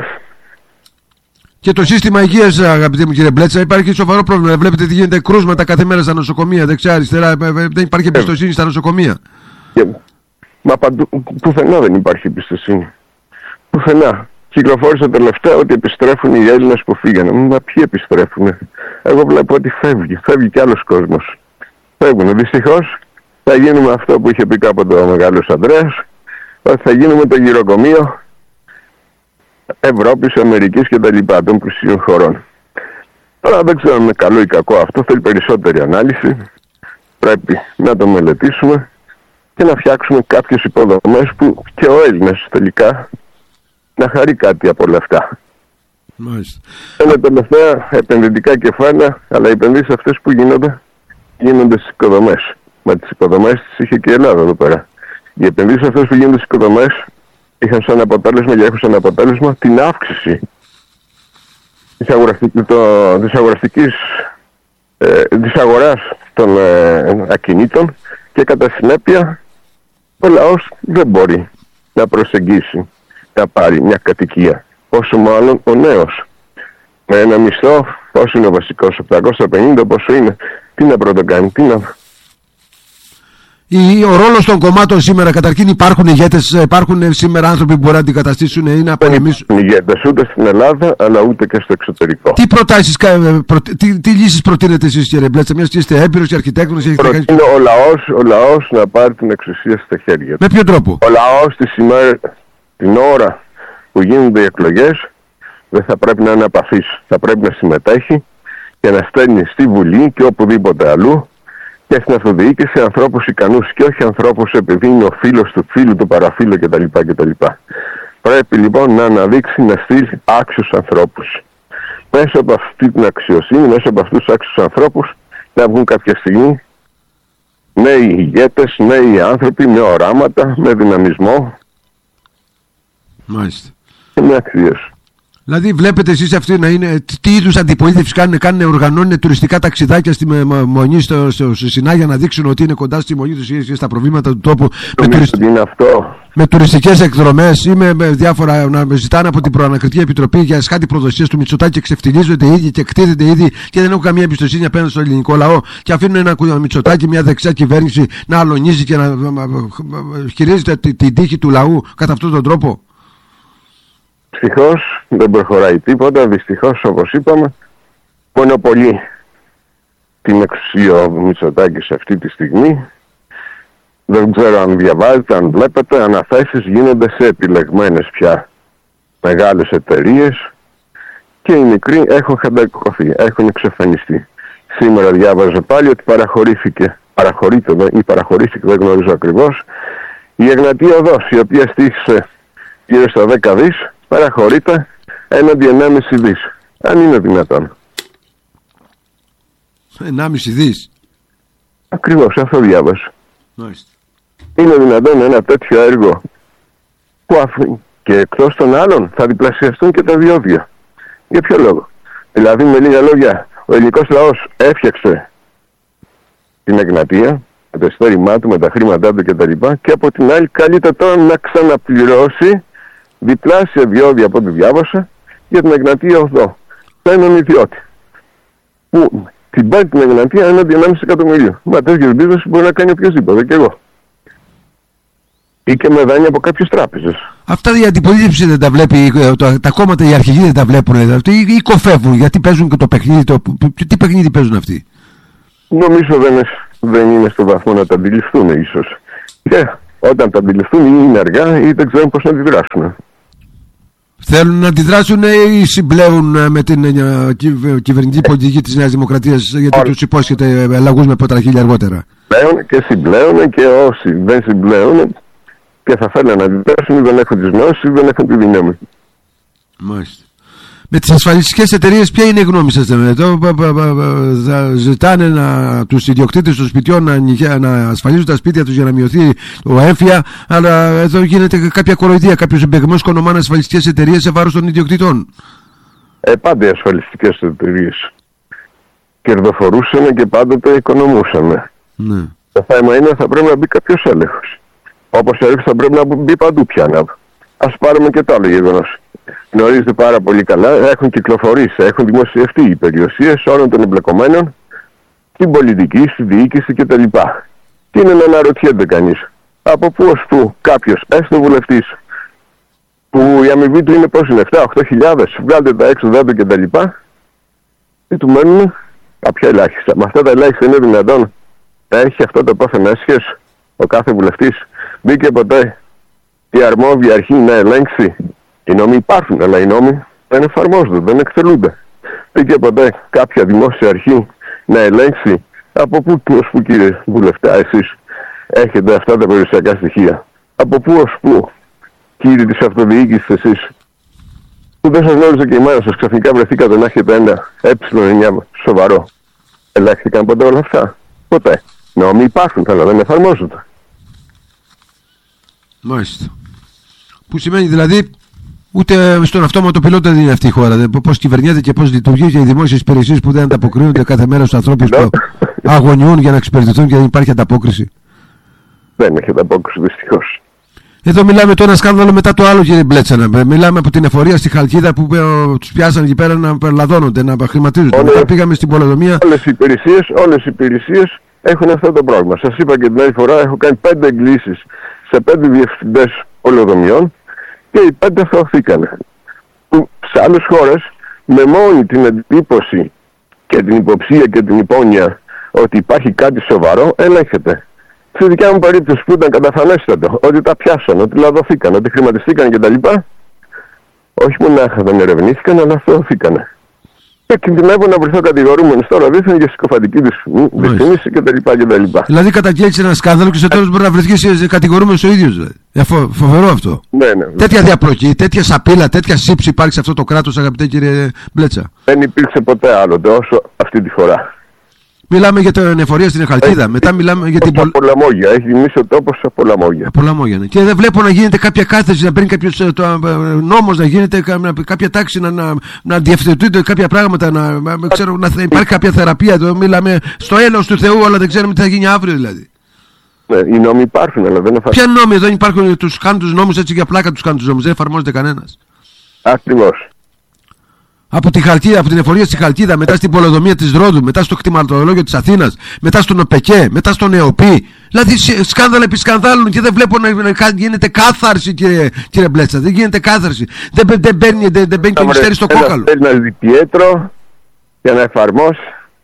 και το σύστημα υγείας, αγαπητέ μου κύριε Μπλέτσα, υπάρχει σοβαρό πρόβλημα. Βλέπετε τι γίνεται, κρούσματα κάθε μέρα στα νοσοκομεία, δεξιά-αριστερά. Δεν υπάρχει εμπιστοσύνη στα νοσοκομεία. Και... μα παντού, πουθενά δεν υπάρχει εμπιστοσύνη. Πουθενά. Κυκλοφόρησε τελευταία ότι επιστρέφουν οι Έλληνες που φύγανε. Μα ποιοι επιστρέφουν? Εγώ βλέπω ότι φεύγει. Φεύγει κι άλλος κόσμος. Φεύγουν. Δυστυχώς θα γίνουμε αυτό που είχε πει κάποτε ο μεγάλος Ανδρέας, ότι θα γίνουμε το γυροκομείο Ευρώπης, Αμερικής και τα λοιπά, των πλουσίων χωρών. Τώρα δεν ξέρω αν είναι καλό ή κακό αυτό, θέλει περισσότερη ανάλυση. Πρέπει να το μελετήσουμε και να φτιάξουμε κάποιες υποδομές που και ο Έλληνας τελικά να χαρεί κάτι από όλα αυτά. Μάλιστα. Είναι τελευταία επενδυτικά κεφάλαια, αλλά οι επενδύσεις αυτές που γίνονται, γίνονται στις οικοδομές. Μα τις υποδομές τις είχε και η Ελλάδα εδώ πέρα. Οι επενδύσεις αυτές που γίνονται στις οικοδομές είχαν σαν αποτέλεσμα και έχουν σαν αποτέλεσμα την αύξηση της, αγοραστική, το, της αγοραστικής ε, της αγοράς των ε, ακινήτων και κατά συνέπεια ο λαός δεν μπορεί να προσεγγίσει να πάρει μια κατοικία, όσο μάλλον ο νέος με ένα μισθό, όσο είναι ο βασικός, επτακόσια πενήντα, πόσο είναι, τι να πρώτο κάνει, τι να... Ο ρόλος των κομμάτων σήμερα, καταρχήν υπάρχουν ηγέτες, υπάρχουν σήμερα άνθρωποι που μπορεί να αντικαταστήσουν ή να πολεμήσουν. Δεν υπάρχουν ηγέτες ούτε στην Ελλάδα αλλά ούτε και στο εξωτερικό. Τι προτάσεις, προ, τι, τι λύσεις προτείνετε εσείς, κύριε Μπλέτσα, μιας και είστε έμπειρος και αρχιτέκτονας? Προτείνω ο λαός, ο λαός να πάρει την εξουσία στα χέρια. Με ποιο τρόπο? Ο λαός τη σήμερα, την ώρα που γίνονται οι εκλογές, δεν θα πρέπει να είναι απαθής. Θα πρέπει να συμμετέχει και να στέλνει στη Βουλή και οπουδήποτε αλλού και στην αυτοδιοίκηση ανθρώπους ικανούς και όχι ανθρώπους επειδή είναι ο φίλος του φίλου, του παραφίλου κτλ. κτλ. Πρέπει λοιπόν να αναδείξει, να στείλει άξιους ανθρώπους. Μέσα από αυτή την αξιοσύνη, μέσα από αυτούς τους άξιους ανθρώπους, να βγουν κάποια στιγμή νέοι ηγέτες, νέοι άνθρωποι με οράματα, με δυναμισμό. Μάλιστα. Και με αξίες. Δηλαδή, βλέπετε εσείς αυτοί να είναι. Τι είδους αντιπολίτευση κάνουν, κάνουν, οργανώνουν τουριστικά ταξιδάκια στη Μονή, στο, στο, στο Συνάγια, να δείξουν ότι είναι κοντά στη Μονή τους ή στα προβλήματα του τόπου. Με, τουριστ... είναι αυτό. με τουριστικές εκδρομές ή με, με διάφορα. Να ζητάνε από την Προανακριτική Επιτροπή για κάτι προδοσίες του Μητσοτάκη και ξεφτιλίζονται ήδη και κτίζονται ήδη και δεν έχουν καμία εμπιστοσύνη απέναντι στο ελληνικό λαό. Και αφήνουν ένα Μητσοτάκη, μια δεξιά κυβέρνηση να αλωνίζει και να χειρίζεται την τύχη του λαού κατά αυτόν τον τρόπο. Δυστυχώς δεν προχωράει τίποτα. Δυστυχώς, όπως είπαμε, μονοπολεί την εξουσία ο Μητσοτάκης αυτή τη στιγμή. Δεν ξέρω αν διαβάζετε, αν βλέπετε, αναθέσεις γίνονται σε επιλεγμένες πια μεγάλες εταιρείες και οι μικροί έχουν χαντακωθεί, έχουν εξαφανιστεί. Σήμερα διάβαζε πάλι ότι παραχωρήθηκε, παραχωρείται ή παραχωρήθηκε, δεν γνωρίζω ακριβώς, η Εγνατία Οδός, η οποία στήχησε γύρω στα δέκα δις, παραχωρείται έναντι ενάμιση δις. Αν είναι δυνατόν. ενάμιση δις. Ακριβώς, αυτό διάβασα. Μάλιστα. Είναι δυνατόν ένα τέτοιο έργο που αφ... και εκτός των άλλων θα διπλασιαστούν και τα διόδια. Για ποιο λόγο? Δηλαδή, με λίγα λόγια, ο ελληνικός λαός έφτιαξε την Εγνατία με το ειστέρημά του, με τα χρήματά του κτλ. Και από την άλλη καλείται τώρα να ξαναπληρώσει διπλάσια διόδια από ό,τι διάβασα για την Εγνατία Οδό. Σε έναν ιδιώτη που την πάρει την Εγνατία έναντι ενάμιση εκατομμυρίου. Μα τέτοιο business μπορεί να κάνει οποιοδήποτε, και εγώ. Ή και με δάνεια από κάποιες τράπεζες. Αυτά η αντιπολίτευση δεν τα βλέπει, τα, τα κόμματα, οι αρχηγοί δεν τα βλέπουν, δηλαδή, ή, ή κοφεύουν, γιατί παίζουν και το παιχνίδι, το, τι παιχνίδι παίζουν αυτοί? Νομίζω δεν, δεν είναι στο βαθμό να τα αντιληφθούν ίσως. Και όταν τα αντιληφθούν ή είναι αργά ή δεν ξέρουν πώς να αντιδράσουν. Θέλουν να αντιδράσουν ή συμπλέουν με την κυβερνητική πολιτική της Νέας Δημοκρατίας, γιατί τους υπόσχεται λαγούς με ποτραχίλια αργότερα? Συμπλέουν και συμπλέουν, και όσοι δεν συμπλέουν και θα θέλουν να αντιδράσουν, δεν έχουν τις γνώσεις, δεν έχουν τη δύναμη. Μάλιστα. Με τις ασφαλιστικές εταιρείες ποια είναι η γνώμη σας? Εδώ ζητάνε να, τους ιδιοκτήτες των σπιτιών να, να ασφαλίζουν τα σπίτια τους για να μειωθεί ο έμφυα, αλλά εδώ γίνεται κάποια κοροϊδία, κάποιος εμπεγμένος κονομάνε ασφαλιστικές εταιρείες σε βάρος των ιδιοκτητών. Ε, πάντα οι ασφαλιστικές εταιρείες κερδοφορούσαν και πάντοτε οικονομούσαν. Ναι. Το θέμα είναι ότι θα πρέπει να μπει κάποιος έλεγχος. Όπως έλεγχος θα πρέπει να μπει παντού πια. Ας πάρουμε και το άλλο γεγονός. Γνωρίζετε πάρα πολύ καλά, έχουν κυκλοφορήσει, έχουν δημοσιευτεί οι περιουσίες όλων των εμπλεκομένων στην πολιτική, στη διοίκηση κτλ. Τι είναι να αναρωτιέται κανείς? Από πού ως πού κάποιος, έστω βουλευτής, που η αμοιβή του είναι πώς είναι, επτά με οκτώ χιλιάδες, βγάλτε τα έξοδα του κτλ. Τι του μένουν? Κάποια ελάχιστα. Με αυτά τα ελάχιστα είναι δυνατόν να έχει αυτό το πόθεν έσχες ο κάθε βουλευτής? Μπήκε ποτέ η αρμόδια αρχή να ελέγξει? Οι νόμοι υπάρχουν, αλλά οι νόμοι δεν εφαρμόζονται, δεν εκτελούνται. Πήγε ποτέ κάποια δημόσια αρχή να ελέγξει από πού ως πού, κύριε βουλευτά, εσείς έχετε αυτά τα περιουσιακά στοιχεία? Από πού ως πού, κύριοι της αυτοδιοίκησης, εσείς που δεν σας γνώριζε και η μάνα σας, ξαφνικά βρεθήκατε να έχετε ένα ε εννιά σοβαρό? Ελέγχθηκαν ποτέ όλα αυτά? Ποτέ. Νόμοι υπάρχουν, αλλά δεν εφαρμόζονται. Μάλιστα. Που σημαίνει δηλαδή ούτε στον αυτόματο πιλότο δεν είναι αυτή η χώρα. Πώς κυβερνιέται και πώς λειτουργεί, και οι δημόσιες υπηρεσίες που δεν ανταποκρίνονται κάθε μέρα στους ανθρώπους που αγωνιούν για να εξυπηρετηθούν και δεν υπάρχει ανταπόκριση. Δεν έχει ανταπόκριση, δυστυχώς. Εδώ μιλάμε το ένα σκάνδαλο μετά το άλλο, κύριε Μπλέτσα. Μιλάμε από την εφορία στη Χαλκίδα που τους πιάσαν εκεί πέρα να περλαδώνονται, να χρηματίζονται. Μετά πήγαμε στην πολεοδομία. Όλες οι υπηρεσίες, όλες οι υπηρεσίες έχουν αυτό το πρόβλημα. Σας είπα και την άλλη φορά, έχω κάνει πέντε εγκλήσεις σε πέντε διευθυντές πολεοδομιών και οι πέντε αθωωθήκανε. Που σε άλλες χώρες, με μόνη την εντύπωση και την υποψία και την υπόνοια ότι υπάρχει κάτι σοβαρό, ελέγχεται. Στη δικιά μου περίπτωση που ήταν καταφανέστατο, ότι τα πιάσαν, ότι λαδωθήκαν, ότι χρηματιστήκαν κτλ. Όχι μονάχα δεν ερευνήθηκαν, αλλά αθωωθήκανε. Και κινδυνεύω να βρεθώ κατηγορούμενος τώρα δίθεν για συκοφαντική δυσφήμιση κτλ. Δηλαδή καταγγέλνεις ένα σκάνδαλο και στο τέλος μπορεί να βρεθείς κατηγορούμενος ο ίδιος. Δηλαδή. Φο, φοβερό αυτό. Ναι, ναι, ναι. Τέτοια διαπλοκή, τέτοια σαπίλα, τέτοια σύψη υπάρχει σε αυτό το κράτος, αγαπητέ κύριε Μπλέτσα. Δεν υπήρξε ποτέ άλλοτε όσο αυτή τη φορά. Μιλάμε για την εφορία στην Εχαλκίδα. Έχει, μετά μιλάμε για την. Πολ... Πολαμόγια. Έχει μίσει ο τόπος από Πολαμόγια. Πολαμόγια, ναι. Και δεν βλέπω να γίνεται κάποια κάθεση, να παίρνει κάποιο νόμος, να γίνεται κάποια τάξη, να, να, να διευθετούνται κάποια πράγματα, να, να, ξέρω, να υπάρχει κάποια θεραπεία. Εδώ μιλάμε στο έλεος του Θεού, αλλά δεν ξέρουμε τι θα γίνει αύριο δηλαδή. Ναι, οι νόμοι υπάρχουν, αλλά δεν εφαρμόζονται. Ποια νόμοι δεν υπάρχουν, τους κάνουν τους νόμους έτσι για πλάκα, τους κάνουν τους νόμους. Δεν εφαρμόζεται κανένας. Ακριβώς. Από τη Χαλκίδα, από την εφορία στη Χαλκίδα, μετά στην πολεοδομία της Ρόδου, μετά στο κτηματολόγιο της Αθήνας, μετά στον ΟΠΕΚΕ, μετά στον ΕΟΠΗ. Δηλαδή σκάνδαλα επί σκανδάλων και δεν βλέπω να γίνεται κάθαρση, κύριε, κύριε Μπλέτσα. Δεν γίνεται κάθαρση. Δεν, δεν παίρνει δεν, δεν το μυστέρι στο κόκαλο. Ένα διπιέτρο για να εφαρμόσει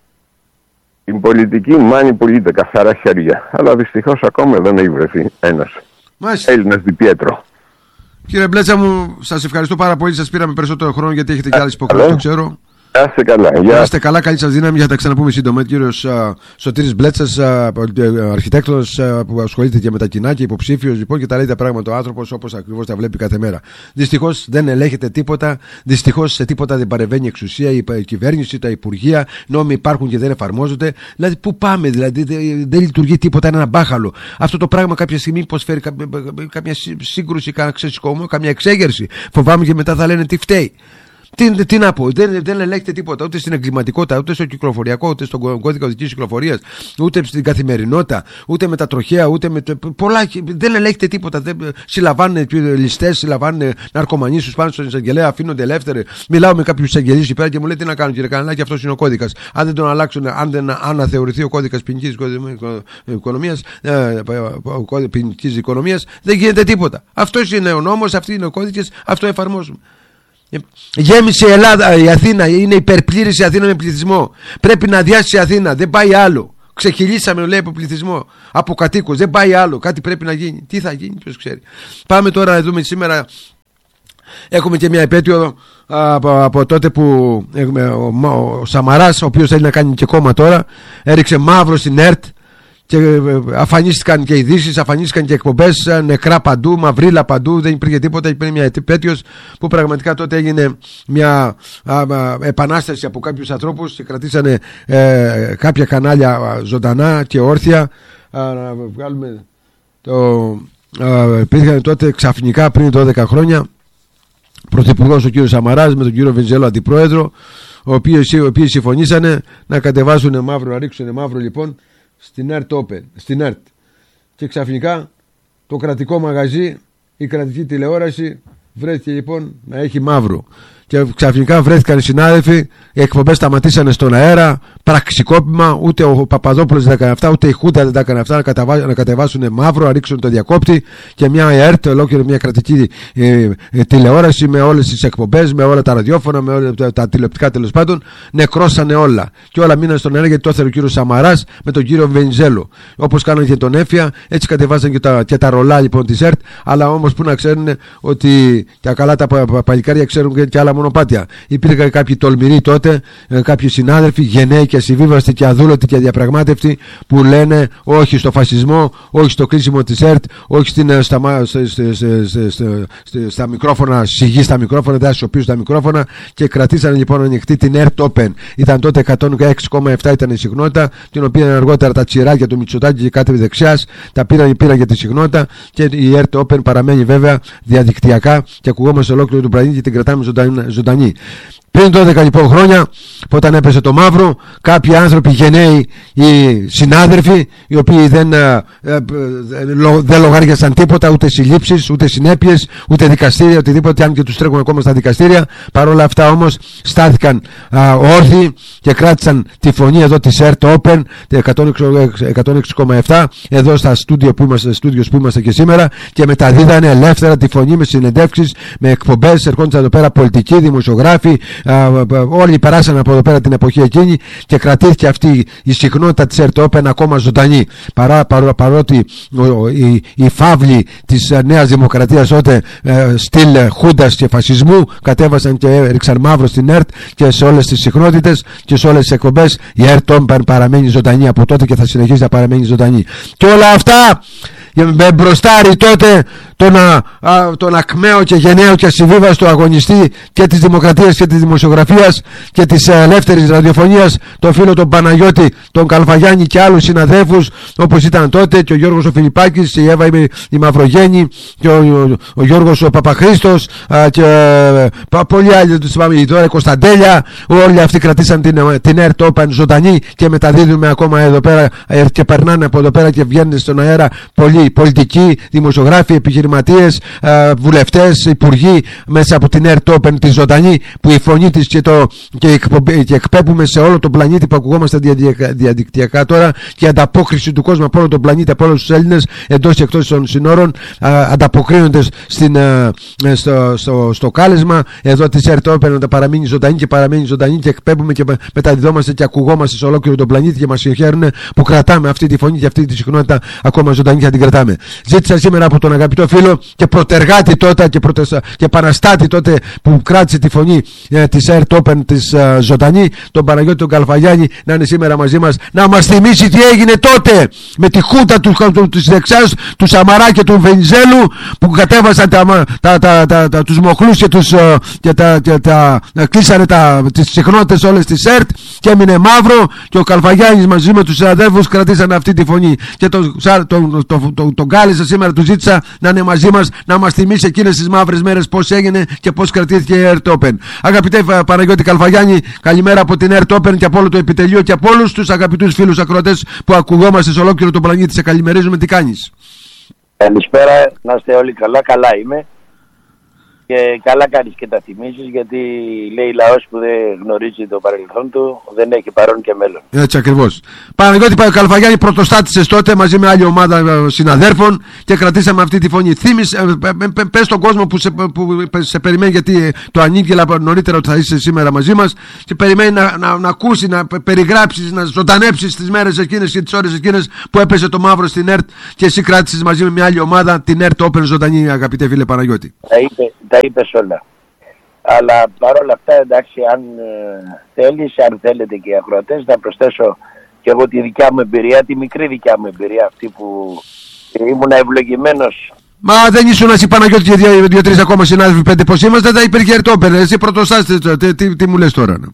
την πολιτική μάνη πουλείται καθαρά χέρια. Αλλά δυστυχώς ακόμα δεν έχει βρεθεί ένας Έλληνας διπιέτρο. Κύριε Μπλέτσα μου, σας ευχαριστώ πάρα πολύ. Σας πήραμε περισσότερο χρόνο γιατί έχετε και άλλες υποχρεώσεις, το ξέρω. Να είστε καλά. Να είστε καλά, καλή σας δύναμη, για να τα ξαναπούμε σύντομα. Κύριος uh, Σωτήρης Μπλέτσας, uh, αρχιτέκτονας uh, που ασχολείται και με τα κοινά και υποψήφιος λοιπόν και τα λέει τα πράγματα ο άνθρωπος όπως ακριβώς τα βλέπει κάθε μέρα. Δυστυχώς δεν ελέγχεται τίποτα, δυστυχώς σε τίποτα δεν παρεμβαίνει η εξουσία, η, η κυβέρνηση, τα υπουργεία, νόμοι υπάρχουν και δεν εφαρμόζονται. Δηλαδή, πού πάμε, δηλαδή, δεν, δεν λειτουργεί τίποτα, είναι ένα μπάχαλο. Αυτό το πράγμα κάποια στιγμή πως φέρει κά, κάποια σύγκρουση, κάνα ξεσηκώμα, καμιά εξέγερση. Φοβάμαι και μετά θα λένε τι φταίει. Τι, τι να πω, δεν, δεν ελέγχεται τίποτα ούτε στην εγκληματικότητα, ούτε στο κυκλοφοριακό, ούτε στον κώδικα οδικής κυκλοφορίας, ούτε στην καθημερινότητα, ούτε με τα τροχαία, ούτε με. Πολλά, δεν ελέγχεται τίποτα. Δεν, συλλαμβάνουν ληστές, συλλαμβάνουν ναρκωμανείς, τους πάνε στον εισαγγελέα, αφήνονται ελεύθεροι. Μιλάω με κάποιους εισαγγελείς εκεί πέρα και μου λέει τι να κάνω, κύριε Καναλάκη, αυτός είναι ο κώδικας. Αν δεν τον αλλάξουν, αν δεν αναθεωρηθεί ο κώδικας ποινικής οικονομίας, ποινικής οικονομίας, δεν γίνεται τίποτα. Αυτός είναι ο νόμος, αυτοί είναι ο κώδικες, αυτό εφαρμόζουμε. Γέμισε η Ελλάδα, η Αθήνα, είναι υπερπλήρης η Αθήνα με πληθυσμό. Πρέπει να αδειάσει η Αθήνα, δεν πάει άλλο. Ξεχυλήσαμε, λέει, από πληθυσμό, από κατοίκους, δεν πάει άλλο. Κάτι πρέπει να γίνει. Τι θα γίνει, ποιος ξέρει. Πάμε τώρα να δούμε σήμερα. Έχουμε και μια επέτειο από, από τότε που έχουμε, ο, ο Σαμαράς, ο οποίος θέλει να κάνει και κόμμα τώρα, έριξε μαύρο στην ΕΡΤ. Και αφανίστηκαν και ειδήσεις, αφανίστηκαν και εκπομπές, νεκρά παντού, μαυρίλα παντού, δεν υπήρχε τίποτα. Υπήρχε μια επέτειος που πραγματικά τότε έγινε μια α, α, επανάσταση από κάποιους ανθρώπους και κρατήσανε ε, κάποια κανάλια ζωντανά και όρθια. Α, να βγάλουμε το. Υπήρχαν τότε ξαφνικά πριν δώδεκα χρόνια πρωθυπουργός ο κύριος Σαμαράς με τον κύριο Βενιζέλο αντιπρόεδρο, οι οποίοι συμφωνήσανε να κατεβάσουν μαύρο, να ρίξουν μαύρο λοιπόν στην ΕΡΤ Open, στην ΕΡΤ. Και ξαφνικά το κρατικό μαγαζί, η κρατική τηλεόραση βρέθηκε λοιπόν να έχει μαύρο. Και ξαφνικά βρέθηκαν οι συνάδελφοι, οι εκπομπές σταματήσανε στον αέρα, πραξικόπημα, ούτε ο Παπαδόπουλος δεν τα έκανε αυτά, ούτε η Χούντα δεν τα έκανε αυτά, να, καταβά, να κατεβάσουν μαύρο, να ρίξουν το διακόπτη και μια ΕΡΤ, ολόκληρη μια κρατική ε, ε, τηλεόραση με όλες τις εκπομπές, με όλα τα ραδιόφωνα, με όλα τα, τα τηλεοπτικά τέλος πάντων, νεκρώσανε όλα. Και όλα μείναν στον αέρα γιατί το έθελε ο κύριος Σαμαράς με τον κύριο Βενιζέλο. Όπως κάνανε και τον Έφια, έτσι κατεβάσαν και τα, και τα ρολά λοιπόν της ΕΡΤ, αλλά όμως που να ξέρουν ότι τα καλά τα παλικάρια ξέρουν και, και άλλα μονοπάτια. Υπήρχαν κάποιοι τολμηροί τότε, κάποιοι συνάδελφοι, γενναίοι και ασυμβίβαστοι και αδούλωτοι και αδιαπραγμάτευτοι, που λένε όχι στο φασισμό, όχι στο κλείσιμο της ΕΡΤ, όχι στην, στα, στα, στα, στα μικρόφωνα, σιγή στα μικρόφωνα, δεν ασιοποιούν στα μικρόφωνα και κρατήσαν λοιπόν ανοιχτή την ΕΡΤ Open. Ήταν τότε εκατόν έξι κόμμα επτά ήταν η συχνότητα, την οποία αργότερα τα τσιράκια του Μητσοτάκη και κάτι δεξιάς τα πήραν, πήραν για τη συχνότητα και η ΕΡΤ Open παραμένει βέβαια διαδικτυακά και ακουγόμαστε ολόκληρο του πλανήτη και την κρατάμε ζωντανή. Πριν δώδεκα λοιπόν χρόνια, όταν έπεσε το μαύρο, κάποιοι άνθρωποι γενναίοι, οι συνάδελφοι, οι οποίοι δεν, ε, ε, δεν λογάριασαν τίποτα, ούτε συλλήψεις, ούτε συνέπειες, ούτε δικαστήρια, οτιδήποτε, αν και τους τρέχουν ακόμα στα δικαστήρια. Παρόλα αυτά όμως στάθηκαν α, όρθιοι και κράτησαν τη φωνή εδώ της ΕΡΤ Open εκατόν έξι κόμμα επτά εδώ στα στούντιο που είμαστε, στούντιος που είμαστε και σήμερα, και μεταδίδανε ελεύθερα τη φωνή με συνεντεύξεις, με εκπομπές. Ερχόντουσαν εδώ πέρα πολιτικοί, δημοσιογράφοι, α, α, όλοι περάσαν από εδώ πέρα την εποχή εκείνη και κρατήθηκε αυτή η συχνότητα της ΕΡΤ Open ακόμα ζωντανή, παρά, παρό, παρότι ο, η, η φαύλη της Νέας Δημοκρατίας τότε ε, στυλ χούντας και φασισμού κατέβασαν και έριξαν μαύρο στην ΕΡΤ και σε όλες τις συχνότητες και σε όλες τις εκπομπές. Η ΕΡΤ Open παραμένει ζωντανή από τότε και θα συνεχίσει να παραμένει ζωντανή. Και όλα αυτά με μπροστάρι τότε τον, α, α, τον ακμαίο και γενναίο και ασυμβίβαστο αγωνιστή και της δημοκρατίας και της δημοσιογραφίας και της ελεύθερης ραδιοφωνίας, τον φίλο τον Παναγιώτη, τον Καλφαγιάννη και άλλους συναδέφους όπως ήταν τότε, και ο Γιώργος ο Φιλιππάκης, η Εύα η, η Μαυρογέννη και ο, ο, ο Γιώργος ο Παπαχρήστος α, και α, πολλοί άλλοι, η Δώρα Κωνσταντέλια, όλοι αυτοί κρατήσαν την, την ΕΡΤ Open ζωντανή και μεταδίδουμε ακόμα εδώ πέρα και περνάνε από εδώ πέρα και βγαίνουν στον αέρα πολλοί πολιτικοί, δημοσιογράφοι, επιχειρηματίες, βουλευτές, υπουργοί μέσα από την ΕΡΤ Open τη ζωντανή, που η φωνή της και, το, και, και εκπέμπουμε σε όλο τον πλανήτη, που ακουγόμαστε διαδικτυακά τώρα, και η ανταπόκριση του κόσμου από όλο τον πλανήτη, από όλους τους Έλληνες εντός και εκτός των συνόρων, ανταποκρίνονται στην, στο, στο, στο κάλεσμα εδώ της ΕΡΤ Open να παραμείνει ζωντανή και παραμένει ζωντανή, και εκπέμπουμε και μεταδιδόμαστε και ακουγόμαστε σε ολόκληρο τον πλανήτη, και μας συγχαίρουν που κρατάμε αυτή τη φωνή και αυτή τη συχνότητα ακόμα ζωντανή και θα την κρατάμε. Ζήτησα σήμερα από τον αγαπητό φίλο και προτεργάτη τότε και, προτεστα... και επαναστάτη τότε που κράτησε τη φωνή ε, της ΕΡΤ Open της ε, ζωντανή, τον Παναγιώτη τον Καλφαγιάννη, να είναι σήμερα μαζί μας, να μας θυμίσει τι έγινε τότε με τη χούτα του, του, της δεξιάς, του Σαμαρά και του Βενιζέλου, που κατέβασαν τα, τα, τα, τα, τα, τους μοχλούς και, τους, ε, και, τα, και τα, κλείσανε τα, τις συχνότητες όλες της ΕΡΤ και έμεινε μαύρο, και ο Καλφαγιάννης μαζί με τους συναδέλφους κρατήσαν αυτή τη φωνή, και τον το, το, το, το, τον κάλεσα σήμερα, του ζήτησα να είναι μαζί μας, να μας θυμίσει εκείνες τις μαύρες μέρες πώς έγινε και πώς κρατήθηκε η ΕΡΤ Open. Αγαπητέ Παναγιώτη Καλφαγιάννη, καλημέρα από την ΕΡΤ Open και από όλο το επιτελείο και από όλους τους αγαπητούς φίλους ακροατές που ακουγόμαστε σε ολόκληρο τον πλανήτη. Σε καλημερίζουμε, τι κάνεις? Καλησπέρα, να είστε όλοι καλά. Καλά είμαι. Και καλά κάνεις και τα θυμίζεις, γιατί λέει λαός που δεν γνωρίζει το παρελθόν του δεν έχει παρόν και μέλλον. Έτσι ακριβώς. Παναγιώτη Καλφαγιάννη, πρωτοστάτησες τότε μαζί με άλλη ομάδα συναδέρφων και κρατήσαμε αυτή τη φωνή. Θύμισε, πες στον κόσμο που σε, που σε περιμένει, γιατί το ανήγγελα νωρίτερα ότι θα είσαι σήμερα μαζί μας και περιμένει να, να, να ακούσει, να περιγράψεις, να ζωντανέψεις τις μέρες εκείνες και τις ώρες εκείνες που έπεσε το μαύρο στην ΕΡΤ και εσύ κράτησες μαζί με μια άλλη ομάδα την ΕΡΤ Open ζωντανή, αγαπητέ φίλε Παναγιώτη. Θα είπε, τα είπες όλα. Αλλά παρόλα αυτά, εντάξει, αν ε, θέλεις, αν θέλετε και οι ακροατές, να προσθέσω και εγώ τη δικιά μου εμπειρία, τη μικρή δικιά μου εμπειρία, αυτή που ήμουν ευλογημένος. Μα δεν ήσουν εσύ, Παναγιώτη, και δύο, δύο τρεις ακόμα συνάδελφοι, πέντε πως είμαστε, τα υπήρχε ΕΡΤ Open. Εσύ πρωτοστάσες, τι, τι, τι μου λες τώρα? Ε,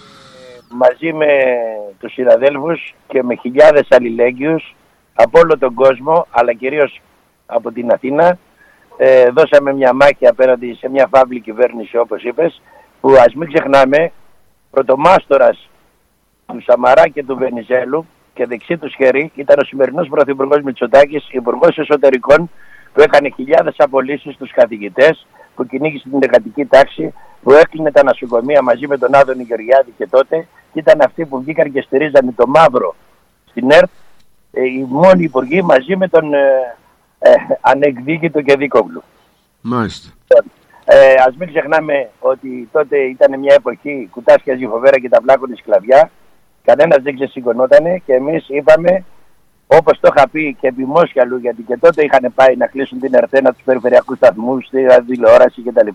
μαζί με τους συναδέλφους και με χιλιάδες αλληλέγγυους από όλο τον κόσμο, αλλά κυρίως από την Αθήνα, Ε, δώσαμε μια μάχη απέναντι σε μια φαύλη κυβέρνηση, όπως είπες, που ας μην ξεχνάμε, πρωτομάστορας του Σαμαρά και του Βενιζέλου και δεξί του χέρι ήταν ο σημερινός πρωθυπουργός Μητσοτάκης, υπουργός εσωτερικών, που έκανε χιλιάδες απολύσεις στους καθηγητές, που κυνήγησε την εργατική τάξη, που έκλεινε τα νοσοκομεία μαζί με τον Άδωνη Γεωργιάδη και τότε, και ήταν αυτοί που βγήκαν και στηρίζανε το μαύρο στην ΕΡΤ, ε, οι μόνοι υπουργοί μαζί με τον ε, Ε, ανεκδίκητο και Δίκογλου. Μάλιστα. Ε, ας μην ξεχνάμε ότι τότε ήταν μια εποχή κουτάσκιαζε φοβέρα και τα πλάκωνε σκλαβιά. Κανένας δεν ξεσηκωνότανε και εμείς είπαμε, όπως το είχα πει και επί Μόσχιαλου, γιατί και τότε είχαν πάει να κλείσουν την ΕΡΤ, τους περιφερειακούς σταθμούς, τη τηλεόραση κτλ.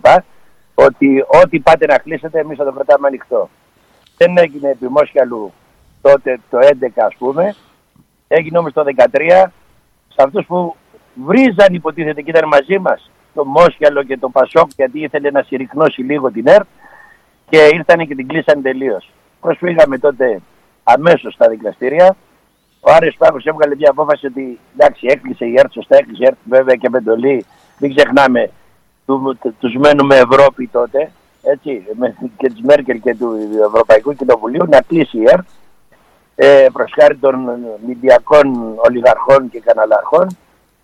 Ότι ό,τι πάτε να κλείσετε, εμείς θα το κρατάμε ανοιχτό. Δεν έγινε επί Μόσχιαλου τότε το έντεκα, ας πούμε. Έγινε όμως το δεκατρία, σε αυτούς που βρίζαν, υποτίθεται, και ήταν μαζί μας, το Μόσχιαλο και το Πασόκ, γιατί ήθελε να συρρυκνώσει λίγο την ΕΡΤ, και ήρθανε και την κλείσαν τελείως. Προσφύγαμε τότε αμέσως στα δικαστήρια. Ο Άρης Πάκος έβγαλε μια απόφαση ότι εντάξει, έκλεισε η ΕΡΤ, σωστά έκλεισε η ΕΡΤ, βέβαια και με εντολή, μην ξεχνάμε, του, τους μένουμε Ευρώπη τότε, έτσι, με, και της Μέρκελ και του Ευρωπαϊκού Κοινοβουλίου να κλείσει η ΕΡΤ ε, προς χάρη των μηντιακών ολιγαρχών και καναλαρχών,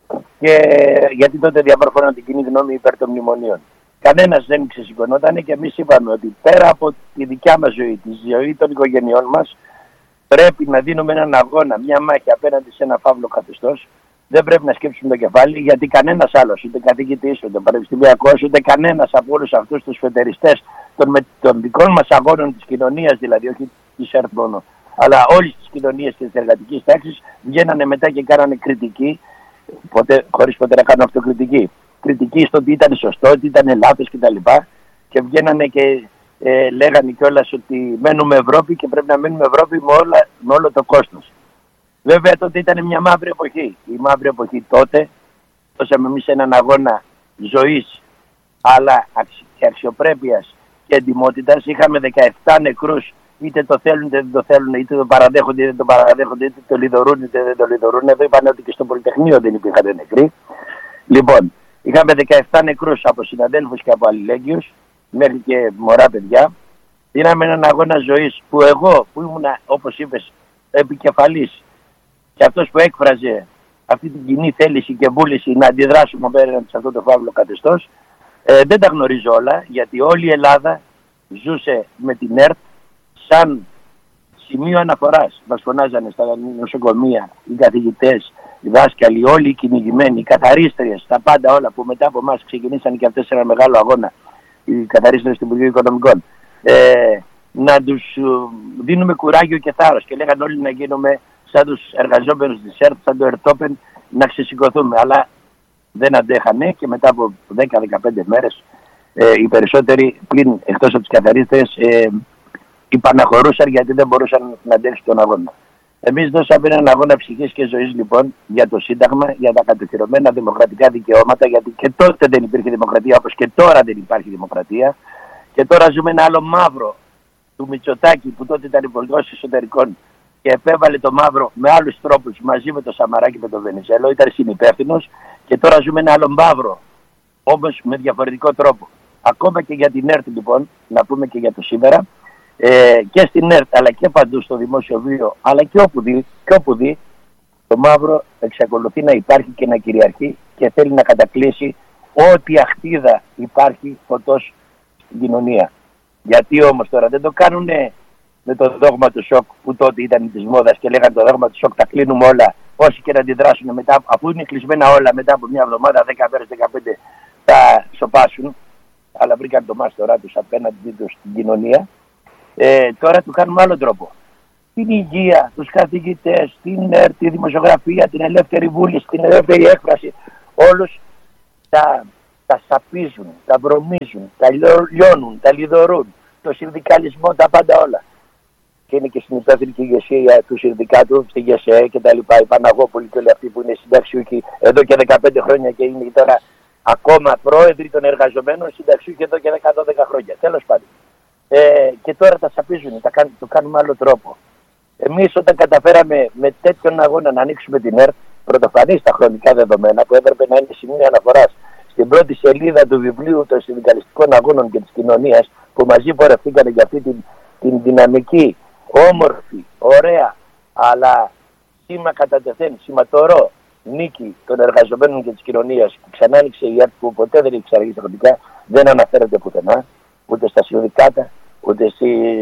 και γιατί τότε διαμορφώναν την κοινή γνώμη υπέρ των μνημονίων. Κανένας δεν ξεσηκωνόταν και εμείς είπαμε ότι πέρα από τη δικιά μας ζωή, τη ζωή των οικογενειών μας, πρέπει να δίνουμε έναν αγώνα, μια μάχη απέναντι σε ένα φαύλο καθεστώς. Δεν πρέπει να σκέψουμε το κεφάλι, γιατί κανένας άλλος, ούτε καθηγητής, ούτε πανεπιστημιακός, ούτε κανένας από όλους αυτούς τους φετεριστές των, των δικών μας αγώνων της κοινωνίας, δηλαδή όχι της ΕΡΤ μόνο, αλλά όλης της κοινωνίας και της εργατικής τάξης, βγαίνανε μετά και κάνανε κριτική, ποτέ, χωρίς ποτέ να κάνουν αυτοκριτική. Κριτική στο ότι ήταν σωστό, ότι ήταν λάθος κτλ. Και βγαίνανε και ε, λέγανε κιόλας ότι μένουμε Ευρώπη και πρέπει να μένουμε Ευρώπη με, όλα, με όλο το κόστος. Βέβαια τότε ήταν μια μαύρη εποχή. Η μαύρη εποχή τότε δώσαμε εμείς έναν αγώνα ζωής, αλλά και αξιοπρέπειας και εντιμότητας. Είχαμε δεκαεπτά νεκρούς, είτε το θέλουν είτε δεν το θέλουν, είτε το παραδέχονται είτε δεν το παραδέχονται, είτε το λιδωρούν είτε δεν το λιδωρούν. Εδώ είπαν ότι και στο Πολυτεχνείο δεν υπήρχαν νεκροί. Λοιπόν, είχαμε δεκαεπτά νεκρούς από συναδέλφους και από αλληλέγγυους, μέχρι και μωρά παιδιά. Δίναμε έναν αγώνα ζωής που εγώ, που ήμουν, όπως είπες, επικεφαλής, και αυτός που έκφραζε αυτή την κοινή θέληση και βούληση να αντιδράσουμε απέναντι σε αυτό το φαύλο καθεστώς, ε, δεν τα γνωρίζω όλα, γιατί όλη η Ελλάδα ζούσε με την ΕΡΤ σαν σημείο αναφοράς. Μας φωνάζανε στα νοσοκομεία οι καθηγητές, οι δάσκαλοι, όλοι οι κυνηγημένοι, οι καθαρίστριες, τα πάντα όλα που μετά από εμάς ξεκινήσαν και αυτές ένα μεγάλο αγώνα, οι καθαρίστριες του Υπουργείου Οικονομικών. Ε, να τους δίνουμε κουράγιο και θάρρος και λέγανε όλοι να γίνουμε σαν τους εργαζόμενους της ΕΡΤ, σαν το ΕΡΤΟΠΕΝ, να ξεσηκωθούμε. Αλλά δεν αντέχανε και μετά από δέκα με δεκαπέντε μέρες ε, οι περισσότεροι, πλην εκτός από τις καθαρίστριες, ε, υπαναχωρούσαν γιατί δεν μπορούσαν να αντέξουν τον αγώνα. Εμείς δώσαμε έναν αγώνα ψυχής και ζωής λοιπόν για το Σύνταγμα, για τα κατοχυρωμένα δημοκρατικά δικαιώματα, γιατί και τότε δεν υπήρχε δημοκρατία όπως και τώρα δεν υπάρχει δημοκρατία. Και τώρα ζούμε ένα άλλο μαύρο του Μητσοτάκη που τότε ήταν υπουργός εσωτερικών και επέβαλε το μαύρο με άλλους τρόπους μαζί με το Σαμαρά και με τον Βενιζέλο, ήταν συνυπεύθυνος, και τώρα ζούμε ένα άλλο μαύρο, όμως με διαφορετικό τρόπο. Ακόμα και για την ΕΡΤ λοιπόν, να πούμε και για το σήμερα, ε, και στην ΕΡΤ αλλά και παντού στο δημόσιο βίο, αλλά και όπου δει, και όπου δει, το μαύρο εξακολουθεί να υπάρχει και να κυριαρχεί και θέλει να κατακλείσει ό,τι αχτίδα υπάρχει φωτός στην κοινωνία. Γιατί όμως τώρα δεν το κάνουνε με το δόγμα του σοκ που τότε ήταν της μόδας και λέγανε το δόγμα του σοκ τα κλείνουμε όλα, όσοι και να αντιδράσουν μετά, αφού είναι κλεισμένα όλα μετά από μια εβδομάδα, δέκα μέρες, δεκαπέντε θα σοπάσουν, αλλά βρήκαν το μάστορά τους απέναντι τους στην κοινωνία. Ε, τώρα του κάνουμε άλλο τρόπο. Την υγεία, τους καθηγητές, την ΕΡΤ, τη δημοσιογραφία, την ελεύθερη βούληση, την ελεύθερη έκφραση, όλους τα, τα σαπίζουν, τα βρωμίζουν, τα λιώνουν, τα λιδωρούν, το συνδικαλισμό, τα πάντα όλα. Και είναι και στην υπεύθυνη και ηγεσία του συνδικάτου, στη ΓΕΣΕ και τα λοιπά, η Παναγόπολη και όλοι αυτοί που είναι συνταξιούχοι εδώ και δεκαπέντε χρόνια και είναι τώρα ακόμα πρόεδροι των εργαζομένων συνταξιούχοι εδώ και δέκα δώδεκα χρόνια. Τέλος πάντων. Ε, και τώρα τα σαπίζουν, τα κάνουν, το κάνουμε άλλο τρόπο. Εμείς όταν καταφέραμε με τέτοιον αγώνα να ανοίξουμε την ΕΡΤ, πρωτοφανή στα χρονικά δεδομένα που έπρεπε να είναι σημείο αναφοράς στην πρώτη σελίδα του βιβλίου των συνδικαλιστικών αγώνων και της κοινωνίας, που μαζί πορευθήκαν για αυτή την, την δυναμική, όμορφη, ωραία, αλλά σήμα κατά τεθέν, σηματορό νίκη των εργαζομένων και της κοινωνίας, που ξανά άνοιξε η ΕΡΤ, που ποτέ δεν έχει ξαναγεί στα χρονικά, δεν αναφέρεται πουθενά, ούτε στα συνδικάτα, ούτε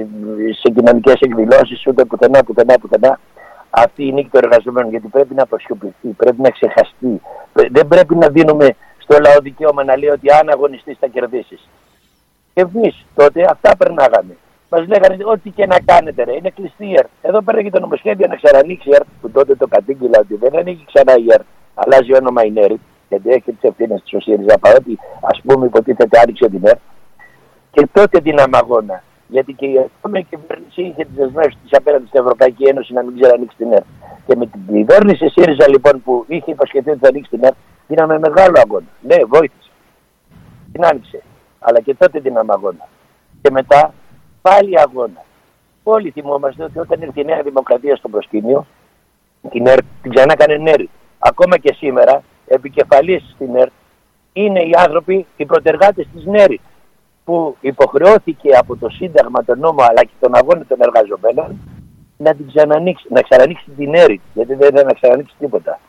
σε κοινωνικές εκδηλώσεις, ούτε πουθενά, πουθενά, πουθενά. Αυτή η νίκη των εργαζομένων, γιατί πρέπει να αποσιωπηθεί, πρέπει να ξεχαστεί. Δεν πρέπει να δίνουμε στο λαό δικαίωμα να λέει ότι αν αγωνιστείς θα κερδίσεις. Και εμείς τότε αυτά περνάγαμε. Μας λέγανε ό,τι και να κάνετε, ρε, είναι κλειστή η ΕΡΤ. Εδώ πέρα και το νομοσχέδιο να ξανανοίξει η ΕΡΤ, που τότε το κατήγγειλα ότι δεν ανοίγει ξανά η ΕΡΤ. Αλλάζει όνομα η ΕΡΤ, γιατί έχει τις ευθύνες της ο ΣΥΡΙΖΑ, παρότι ας πούμε υποτίθεται άνοιξε την ΕΡΤ. Και τότε δίναμε αγώνα. Γιατί και η επόμενη κυβέρνηση είχε τις δεσμεύσεις της απέναντι στην Ευρωπαϊκή Ένωση να μην ξέρει ανοίξει την ΕΡΤ. Και με την κυβέρνηση ΣΥΡΙΖΑ λοιπόν που είχε υποσχεθεί ότι θα ανοίξει την ΕΡΤ, δίναμε μεγάλο αγώνα. Ναι, βοήθησε. Την άνοιξε. Αλλά και τότε δίναμε αγώνα. Και μετά πάλι αγώνα. Όλοι θυμόμαστε ότι όταν ήρθε η Νέα Δημοκρατία στο προσκήνιο, την ΕΡΤ την ξανά έκανε ΝΕΡΙ. Ακόμα και σήμερα, επικεφαλής στην ΕΡΤ είναι οι άνθρωποι, οι προτεργάτες της ΝΕΡΙ. που υποχρεώθηκε από το Σύνταγμα, τον νόμο αλλά και τον αγώνα των εργαζομένων να την ξανανοίξει, να ξανανοίξει την έρη, γιατί δεν είναι να ξανανοίξει τίποτα.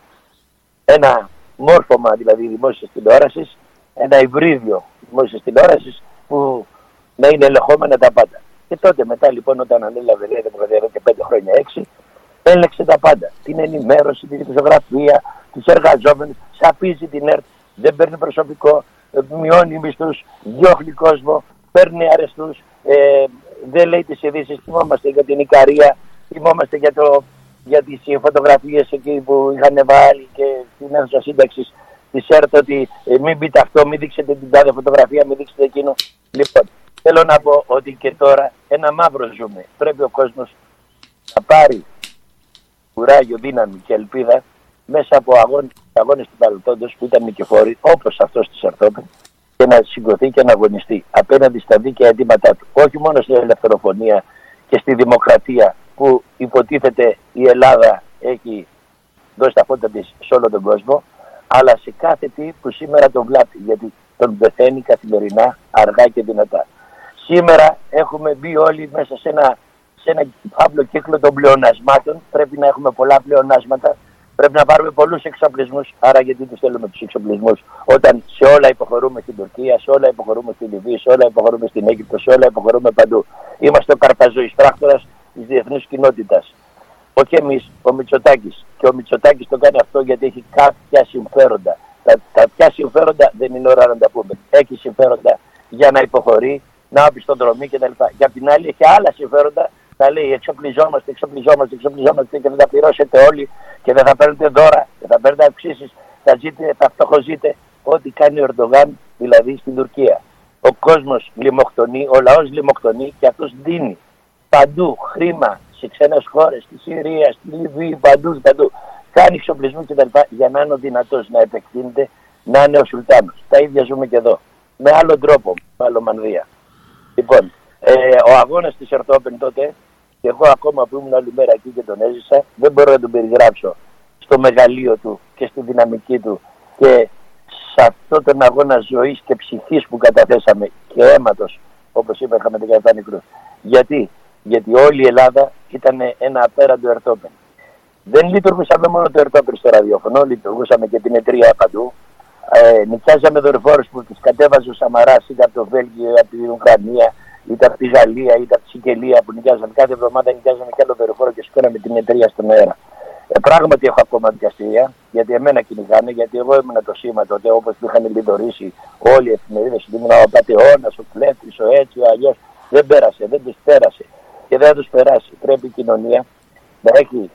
Ένα μόρφωμα δηλαδή δημόσιας τηλεόρασης, ένα υβρίδιο δημόσιας τηλεόρασης που να είναι ελεγχόμενα τα πάντα. Και τότε μετά λοιπόν όταν ανέλαβε η Δημοκρατία εδώ και πέντε χρόνια, έξι, έλεξε τα πάντα. Την ενημέρωση, την δημοσιογραφία, τους εργαζόμενους, σαπίζει την ΕΡΤ, δεν παίρνει προσωπικό, μειώνει μισθούς, διώχνει κόσμο, παίρνει αρεστούς, ε, δεν λέει τις ειδήσεις, θυμόμαστε για την Ικαρία, θυμόμαστε για, το, για τις φωτογραφίες εκεί που είχαν βάλει και στην αίθουσα σύνταξης της ΕΡΤ ότι ε, μην πείτε αυτό, μην δείξετε την τάδε φωτογραφία, μην δείξετε εκείνο. Λοιπόν, θέλω να πω ότι και τώρα ένα μαύρο ζούμε. Πρέπει ο κόσμος να πάρει κουράγιο, δύναμη και ελπίδα μέσα από αγώνες, αγώνες του παρελθόντος που ήταν νικηφόροι, όπως αυτός της Ερτόπεν, και να σηκωθεί και να αγωνιστεί απέναντι στα δίκαια αιτήματά του. Όχι μόνο στην ελευθεροφωνία και στη δημοκρατία που υποτίθεται η Ελλάδα έχει δώσει τα φώτα της σε όλο τον κόσμο, αλλά σε κάθε τι που σήμερα τον βλάπτει, γιατί τον πεθαίνει καθημερινά, αργά και δυνατά. Σήμερα έχουμε μπει όλοι μέσα σε ένα, σε ένα φαύλο κύκλο των πλεονασμάτων. Πρέπει να έχουμε πολλά πλεονάσματα. Πρέπει να πάρουμε πολλούς εξοπλισμούς. Άρα, γιατί τους θέλουμε τους εξοπλισμούς, όταν σε όλα υποχωρούμε στην Τουρκία, σε όλα υποχωρούμε στην Λιβύη, σε όλα υποχωρούμε στην Αίγυπτο, σε όλα υποχωρούμε παντού. Είμαστε ο καρπαζοής πράκτορας της διεθνούς κοινότητας. Όχι εμείς, ο Μητσοτάκης. Και ο Μητσοτάκης το κάνει αυτό γιατί έχει κάποια συμφέροντα. Τα, τα ποια συμφέροντα δεν είναι ώρα να τα πούμε. Έχει συμφέροντα για να υποχωρεί, να οπισθοδρομεί κτλ. Και απ' την άλλη έχει άλλα συμφέροντα. Θα λέει εξοπλιζόμαστε, εξοπλιζόμαστε, εξοπλιζόμαστε και δεν θα πληρώσετε όλοι και δεν θα παίρνετε δώρα, δεν θα παίρνετε αυξήσεις, θα, ζείτε, θα φτωχοζείτε. Ό,τι κάνει ο Ερντογάν δηλαδή στην Τουρκία. Ο κόσμος λιμοκτονεί, ο λαός λιμοκτονεί και αυτός δίνει παντού χρήμα σε ξένες χώρες, στη Συρία, στη Λιβύη, παντού, παντού. Κάνει εξοπλισμού κτλ. Για να είναι ο δυνατός να επεκτείνεται, να είναι ο Σουλτάνος. Τα ίδια ζούμε και εδώ. Με άλλον τρόπο, με άλλο μανδύα. Λοιπόν, ε, ο αγώνας της Ερτόπεν τότε, και εγώ ακόμα που ήμουν άλλη μέρα εκεί και τον έζησα, δεν μπορώ να τον περιγράψω στο μεγαλείο του και στη δυναμική του και σε αυτόν τον αγώνα ζωής και ψυχής που καταθέσαμε και αίματος, όπως είπα, είχαμε δεκαεπτά νεκρούς. Γιατί? Γιατί όλη η Ελλάδα ήταν ένα απέραντο Ερτόπεν. Δεν λειτουργούσαμε μόνο το Ερτόπεν στο ραδιόφωνο, λειτουργούσαμε και την εταιρεία παντού. Ε, νοικιάζαμε δορυφόρους που τις κατέβαζε ο Σαμαράς είτε από το Βέλγιο, από την Ουκρανία, είτε από τη Γαλλία, είτε από τη Σικελία που νοικιάζαμε. Κάθε εβδομάδα νοικιάζαμε και άλλο δορυφόρο και σηκώναμε την εταιρεία στον αέρα. Ε, πράγματι έχω ακόμα δικαστήρια, γιατί εμένα κυνηγάνε, γιατί εγώ ήμουν το σήμα τότε, όπως που είχαν λιδωρήσει όλοι οι εφημερίδες. Ήμουν ο Πατεώνας, ο Κλέφτης, ο έτσι, ο αλλιώς. Δεν πέρασε, δεν τους πέρασε και δεν θα τους περάσει. Πρέπει η κοινωνία να έχει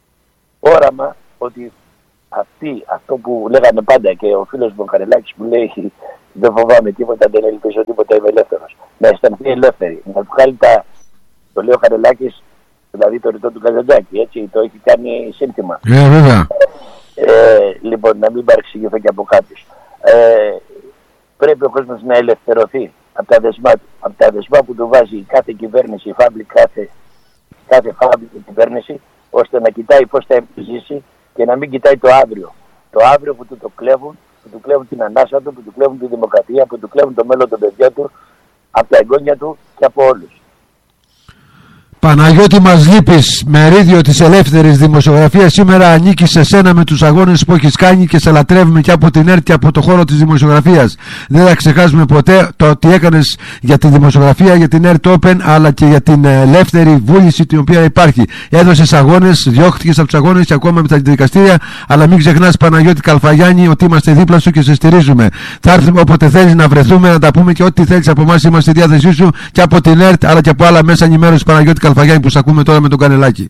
όραμα ότι αυτή, αυτό που λέγανε πάντα και ο φίλος μου ο Καρελάκης που λέει δεν φοβάμαι τίποτα, δεν ελπίζω τίποτα, είμαι ελεύθερος. Να αισθανθεί ελεύθερη, να βγάλει τα, το λέει ο Καρελάκης, δηλαδή το ρητό του Καζαντζάκη, έτσι, το έχει κάνει σύνθημα. Ε, βέβαια. Ε, λοιπόν, να μην παρεξηγηθώ και από κάποιους. Ε, πρέπει ο κόσμος να ελευθερωθεί από τα δεσμά του, από τα δεσμά που του βάζει κάθε κυβέρνηση, φάμπλη, κάθε, κάθε φάμπλη κυβέρνηση, ώστε να κοιτάει πώς θα επιζήσει και να μην κοιτάει το αύριο. Το αύριο που του το κλέβουν, που του κλέβουν την ανάσα του, που του κλέβουν τη δημοκρατία, που του κλέβουν το μέλλον των παιδιών του, από τα εγγόνια του και από όλους. Παναγιώτη, μας λείπεις. Μερίδιο της ελεύθερης δημοσιογραφίας σήμερα ανήκει σε σένα με τους αγώνες που έχεις κάνει και σε λατρεύουμε και από την ΕΡΤ και από το χώρο της δημοσιογραφίας. Δεν θα ξεχάσουμε ποτέ το ότι έκανες για τη δημοσιογραφία, για την ΕΡΤ Open, αλλά και για την ελεύθερη βούληση την οποία υπάρχει. Έδωσες αγώνες, διώχτηκες από τους αγώνες και ακόμα με τα δικαστήρια, αλλά μην ξεχνάς, Παναγιώτη Καλφαγιάννη, ότι είμαστε δίπλα σου και σε στηρίζουμε. Θα έρθουμε όποτε θέλεις να βρεθούμε, να τα πούμε και ό,τι θέλεις από εμάς, είμαστε στη διάθεσή σου και από την ΕΡΤ αλλά και από άλλα μέσα ενημέρωση, Παναγιώτη Καλφαγιάννη, που σ' ακούμε τώρα με τον Κανελάκη.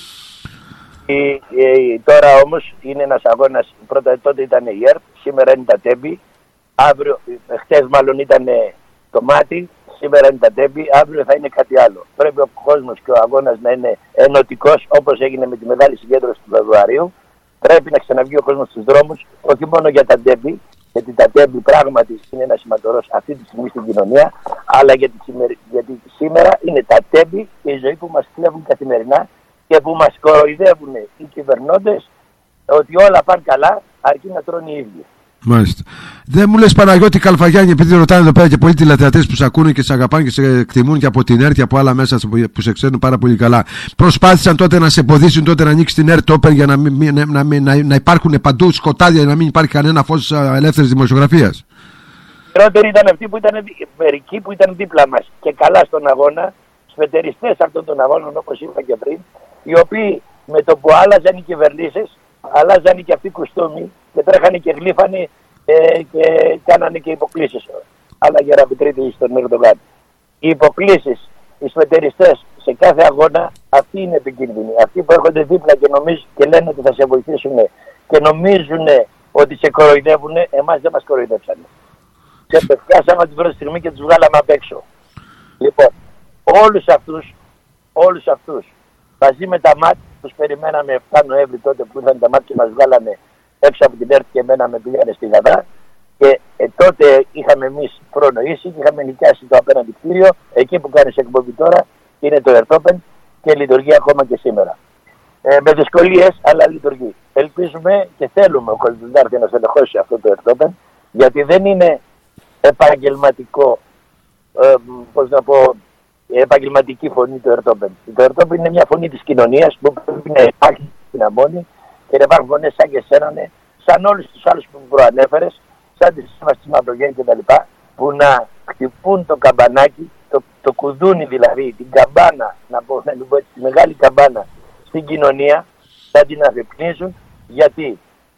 Ε, ε, τώρα όμως είναι ένας αγώνας. Πρώτα τότε ήταν η ΕΡΤ, σήμερα είναι τα Τέμπη, αύριο, χτες μάλλον ήταν το Μάτι, σήμερα είναι τα Τέμπη, αύριο θα είναι κάτι άλλο. Πρέπει ο κόσμος και ο αγώνας να είναι ενωτικός, όπως έγινε με τη μεγάλη συγκέντρωση του Φεβρουαρίου. Πρέπει να ξαναβγεί ο κόσμος στους δρόμους, όχι μόνο για τα Τέμπη, γιατί τα Τέμπη πράγματι είναι ένα σηματορός αυτή τη στιγμή στην κοινωνία, αλλά γιατί, γιατί σήμερα είναι τα Τέμπη και η ζωή που μας κλέβουν καθημερινά και που μας κοροϊδεύουν οι κυβερνώντες ότι όλα πάνε καλά αρκεί να τρώνε οι ίδιοι. Μάλιστα. Δεν μου λες, Παναγιώτη Καλφαγιάννη, επειδή ρωτάνε εδώ πέρα και πολλοί τηλεθεατές που σε ακούνε και σε αγαπάνε και σε εκτιμούν και από την ΕΡΤ και από άλλα μέσα που σε ξέρουν πάρα πολύ καλά, προσπάθησαν τότε να σε εμποδίσουν τότε να ανοίξει την ΕΡΤ Open για να, μην, να, να, να, να υπάρχουν παντού σκοτάδια, να μην υπάρχει κανένα φως ελεύθερης δημοσιογραφίας? Χειρότεροι ήταν αυτοί που ήταν μερικοί που ήταν δίπλα μας και καλά στον αγώνα, σφετεριστές αυτών των αγώνων, όπως είπα και πριν, οι οποίοι με το που άλλαζαν οι κυβερνήσεις, αλλάζανε και αυτοί κουστούμι και τρέχανε και γλύφανε ε, και κάνανε και υποκλήσεις. Άλλα γεραπιτρίτη στον Ερντογάν. Οι υποκλήσεις, οι σφετεριστές σε κάθε αγώνα, αυτοί είναι επικίνδυνοι. Αυτοί που έρχονται δίπλα και νομίζουν και λένε ότι θα σε βοηθήσουν και νομίζουν ότι σε κοροϊδεύουν, εμάς δεν μας κοροϊδεύσανε. Σε πεφτιάσαμε την πρώτη στιγμή και τους βγάλαμε απ' έξω. Λοιπόν, όλους αυτούς, όλους αυτούς, μαζί με τα ΜΑΤ, τους περιμέναμε εφτά Νοέμβρη τότε που ήρθαν τα ΜΑΤ και μας βγάλανε έξω από την ΕΡΤ και εμένα με πήγανε στη Γαδά. Και ε, τότε είχαμε εμείς προνοήσει και είχαμε νοικιάσει το απέναντι κτίριο, εκεί που κάνεις εκπομπή τώρα, είναι το Ερτόπεν και λειτουργεί ακόμα και σήμερα. Ε, με δυσκολίες, αλλά λειτουργεί. Ελπίζουμε και θέλουμε ο Κολυντάρτη να στελεχώσει αυτό το Ερτόπεν, γιατί δεν είναι επαγγελματικό, ε, πώς να πω, επαγγελματική φωνή του Ερτόπεν. Το Ερτόπεν είναι μια φωνή της κοινωνίας που πρέπει να υπάρχει στην αμμόνη και να υπάρχουν φωνές σαν και σένα, σαν όλους τους άλλους που προανέφερες, σαν τη Σύμβαση της Μαυρογέννη κτλ. Που να χτυπούν το καμπανάκι, το, το κουδούνι δηλαδή, την καμπάνα, να πω, να πω έτσι, τη μεγάλη καμπάνα στην κοινωνία, θα την αφυπνίζουν, γιατί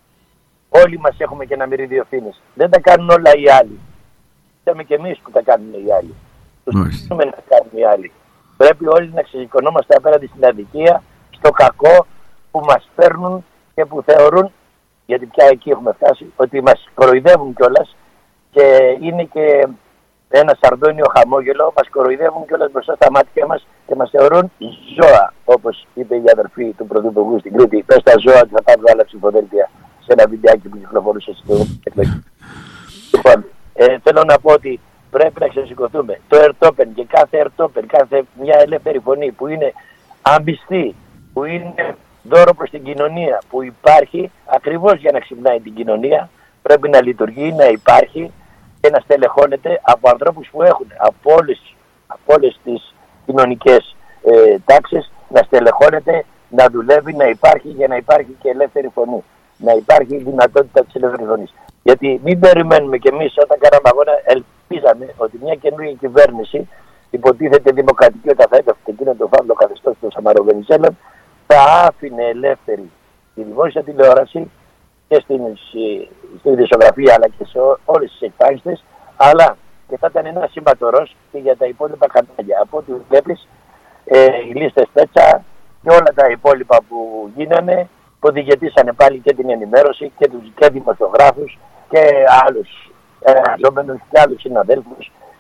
όλοι μας έχουμε και ένα μερίδιο ευθύνης. Δεν τα κάνουν όλα οι άλλοι. Λέμε και εμείς που τα κάνουν οι άλλοι. Τους θέλουμε να τα κάνουν οι άλλοι. Πρέπει όλοι να ξεσηκωνόμαστε απέναντι στην αδικία, στο κακό που μας φέρνουν και που θεωρούν, γιατί πια εκεί έχουμε φτάσει, ότι μας κοροϊδεύουν κιόλας και είναι και ένα σαρδόνιο χαμόγελο, μας κοροϊδεύουν κιόλας μπροστά στα μάτια μας και μας θεωρούν ζώα, όπως είπε η αδερφή του Πρωθυπουργού στην Κρήτη. Πες τα ζώα και θα πάρουν άλλα ψηφοδέλτια σε ένα βιντεάκι που κυκλοφορούσε στην εκλογή. Λοιπόν, ε, θέλω να πω ότι πρέπει να ξεσηκωθούμε. Το Ερτόπεν και κάθε Ερτόπεν, κάθε μια ελεύθερη φωνή που είναι αμπιστή, που είναι δώρο προς την κοινωνία, που υπάρχει ακριβώς για να ξυπνάει την κοινωνία, πρέπει να λειτουργεί, να υπάρχει και να στελεχώνεται από ανθρώπους που έχουν από όλες, από όλες τις κοινωνικές ε, τάξεις, να στελεχώνεται, να δουλεύει, να υπάρχει για να υπάρχει και ελεύθερη φωνή. Να υπάρχει δυνατότητα της ελεύθερης φωνής. Γιατί μην περιμένουμε κι εμείς όταν κάναμε αγώνα, ελπίζαμε ότι μια καινούργια κυβέρνηση, υποτίθεται δημοκρατική όταν θα έπεφτε εκείνο το φαύλο καθεστώς των Σαμαροβενιζέλων, θα άφηνε ελεύθερη τη δημόσια τηλεόραση και στην, στην ειδησιογραφία αλλά και σε όλες τις εκφάνσεις, αλλά και θα ήταν ένα συμβατορός και για τα υπόλοιπα κανάλια. Από ό,τι βλέπεις, ε, οι λίστες Πέτσα και όλα τα υπόλοιπα που γίνανε, που οδηγετήσανε πάλι και την ενημέρωση και τους και δημοσιογράφους και άλλους εργαζόμενους και άλλους συναδέλφους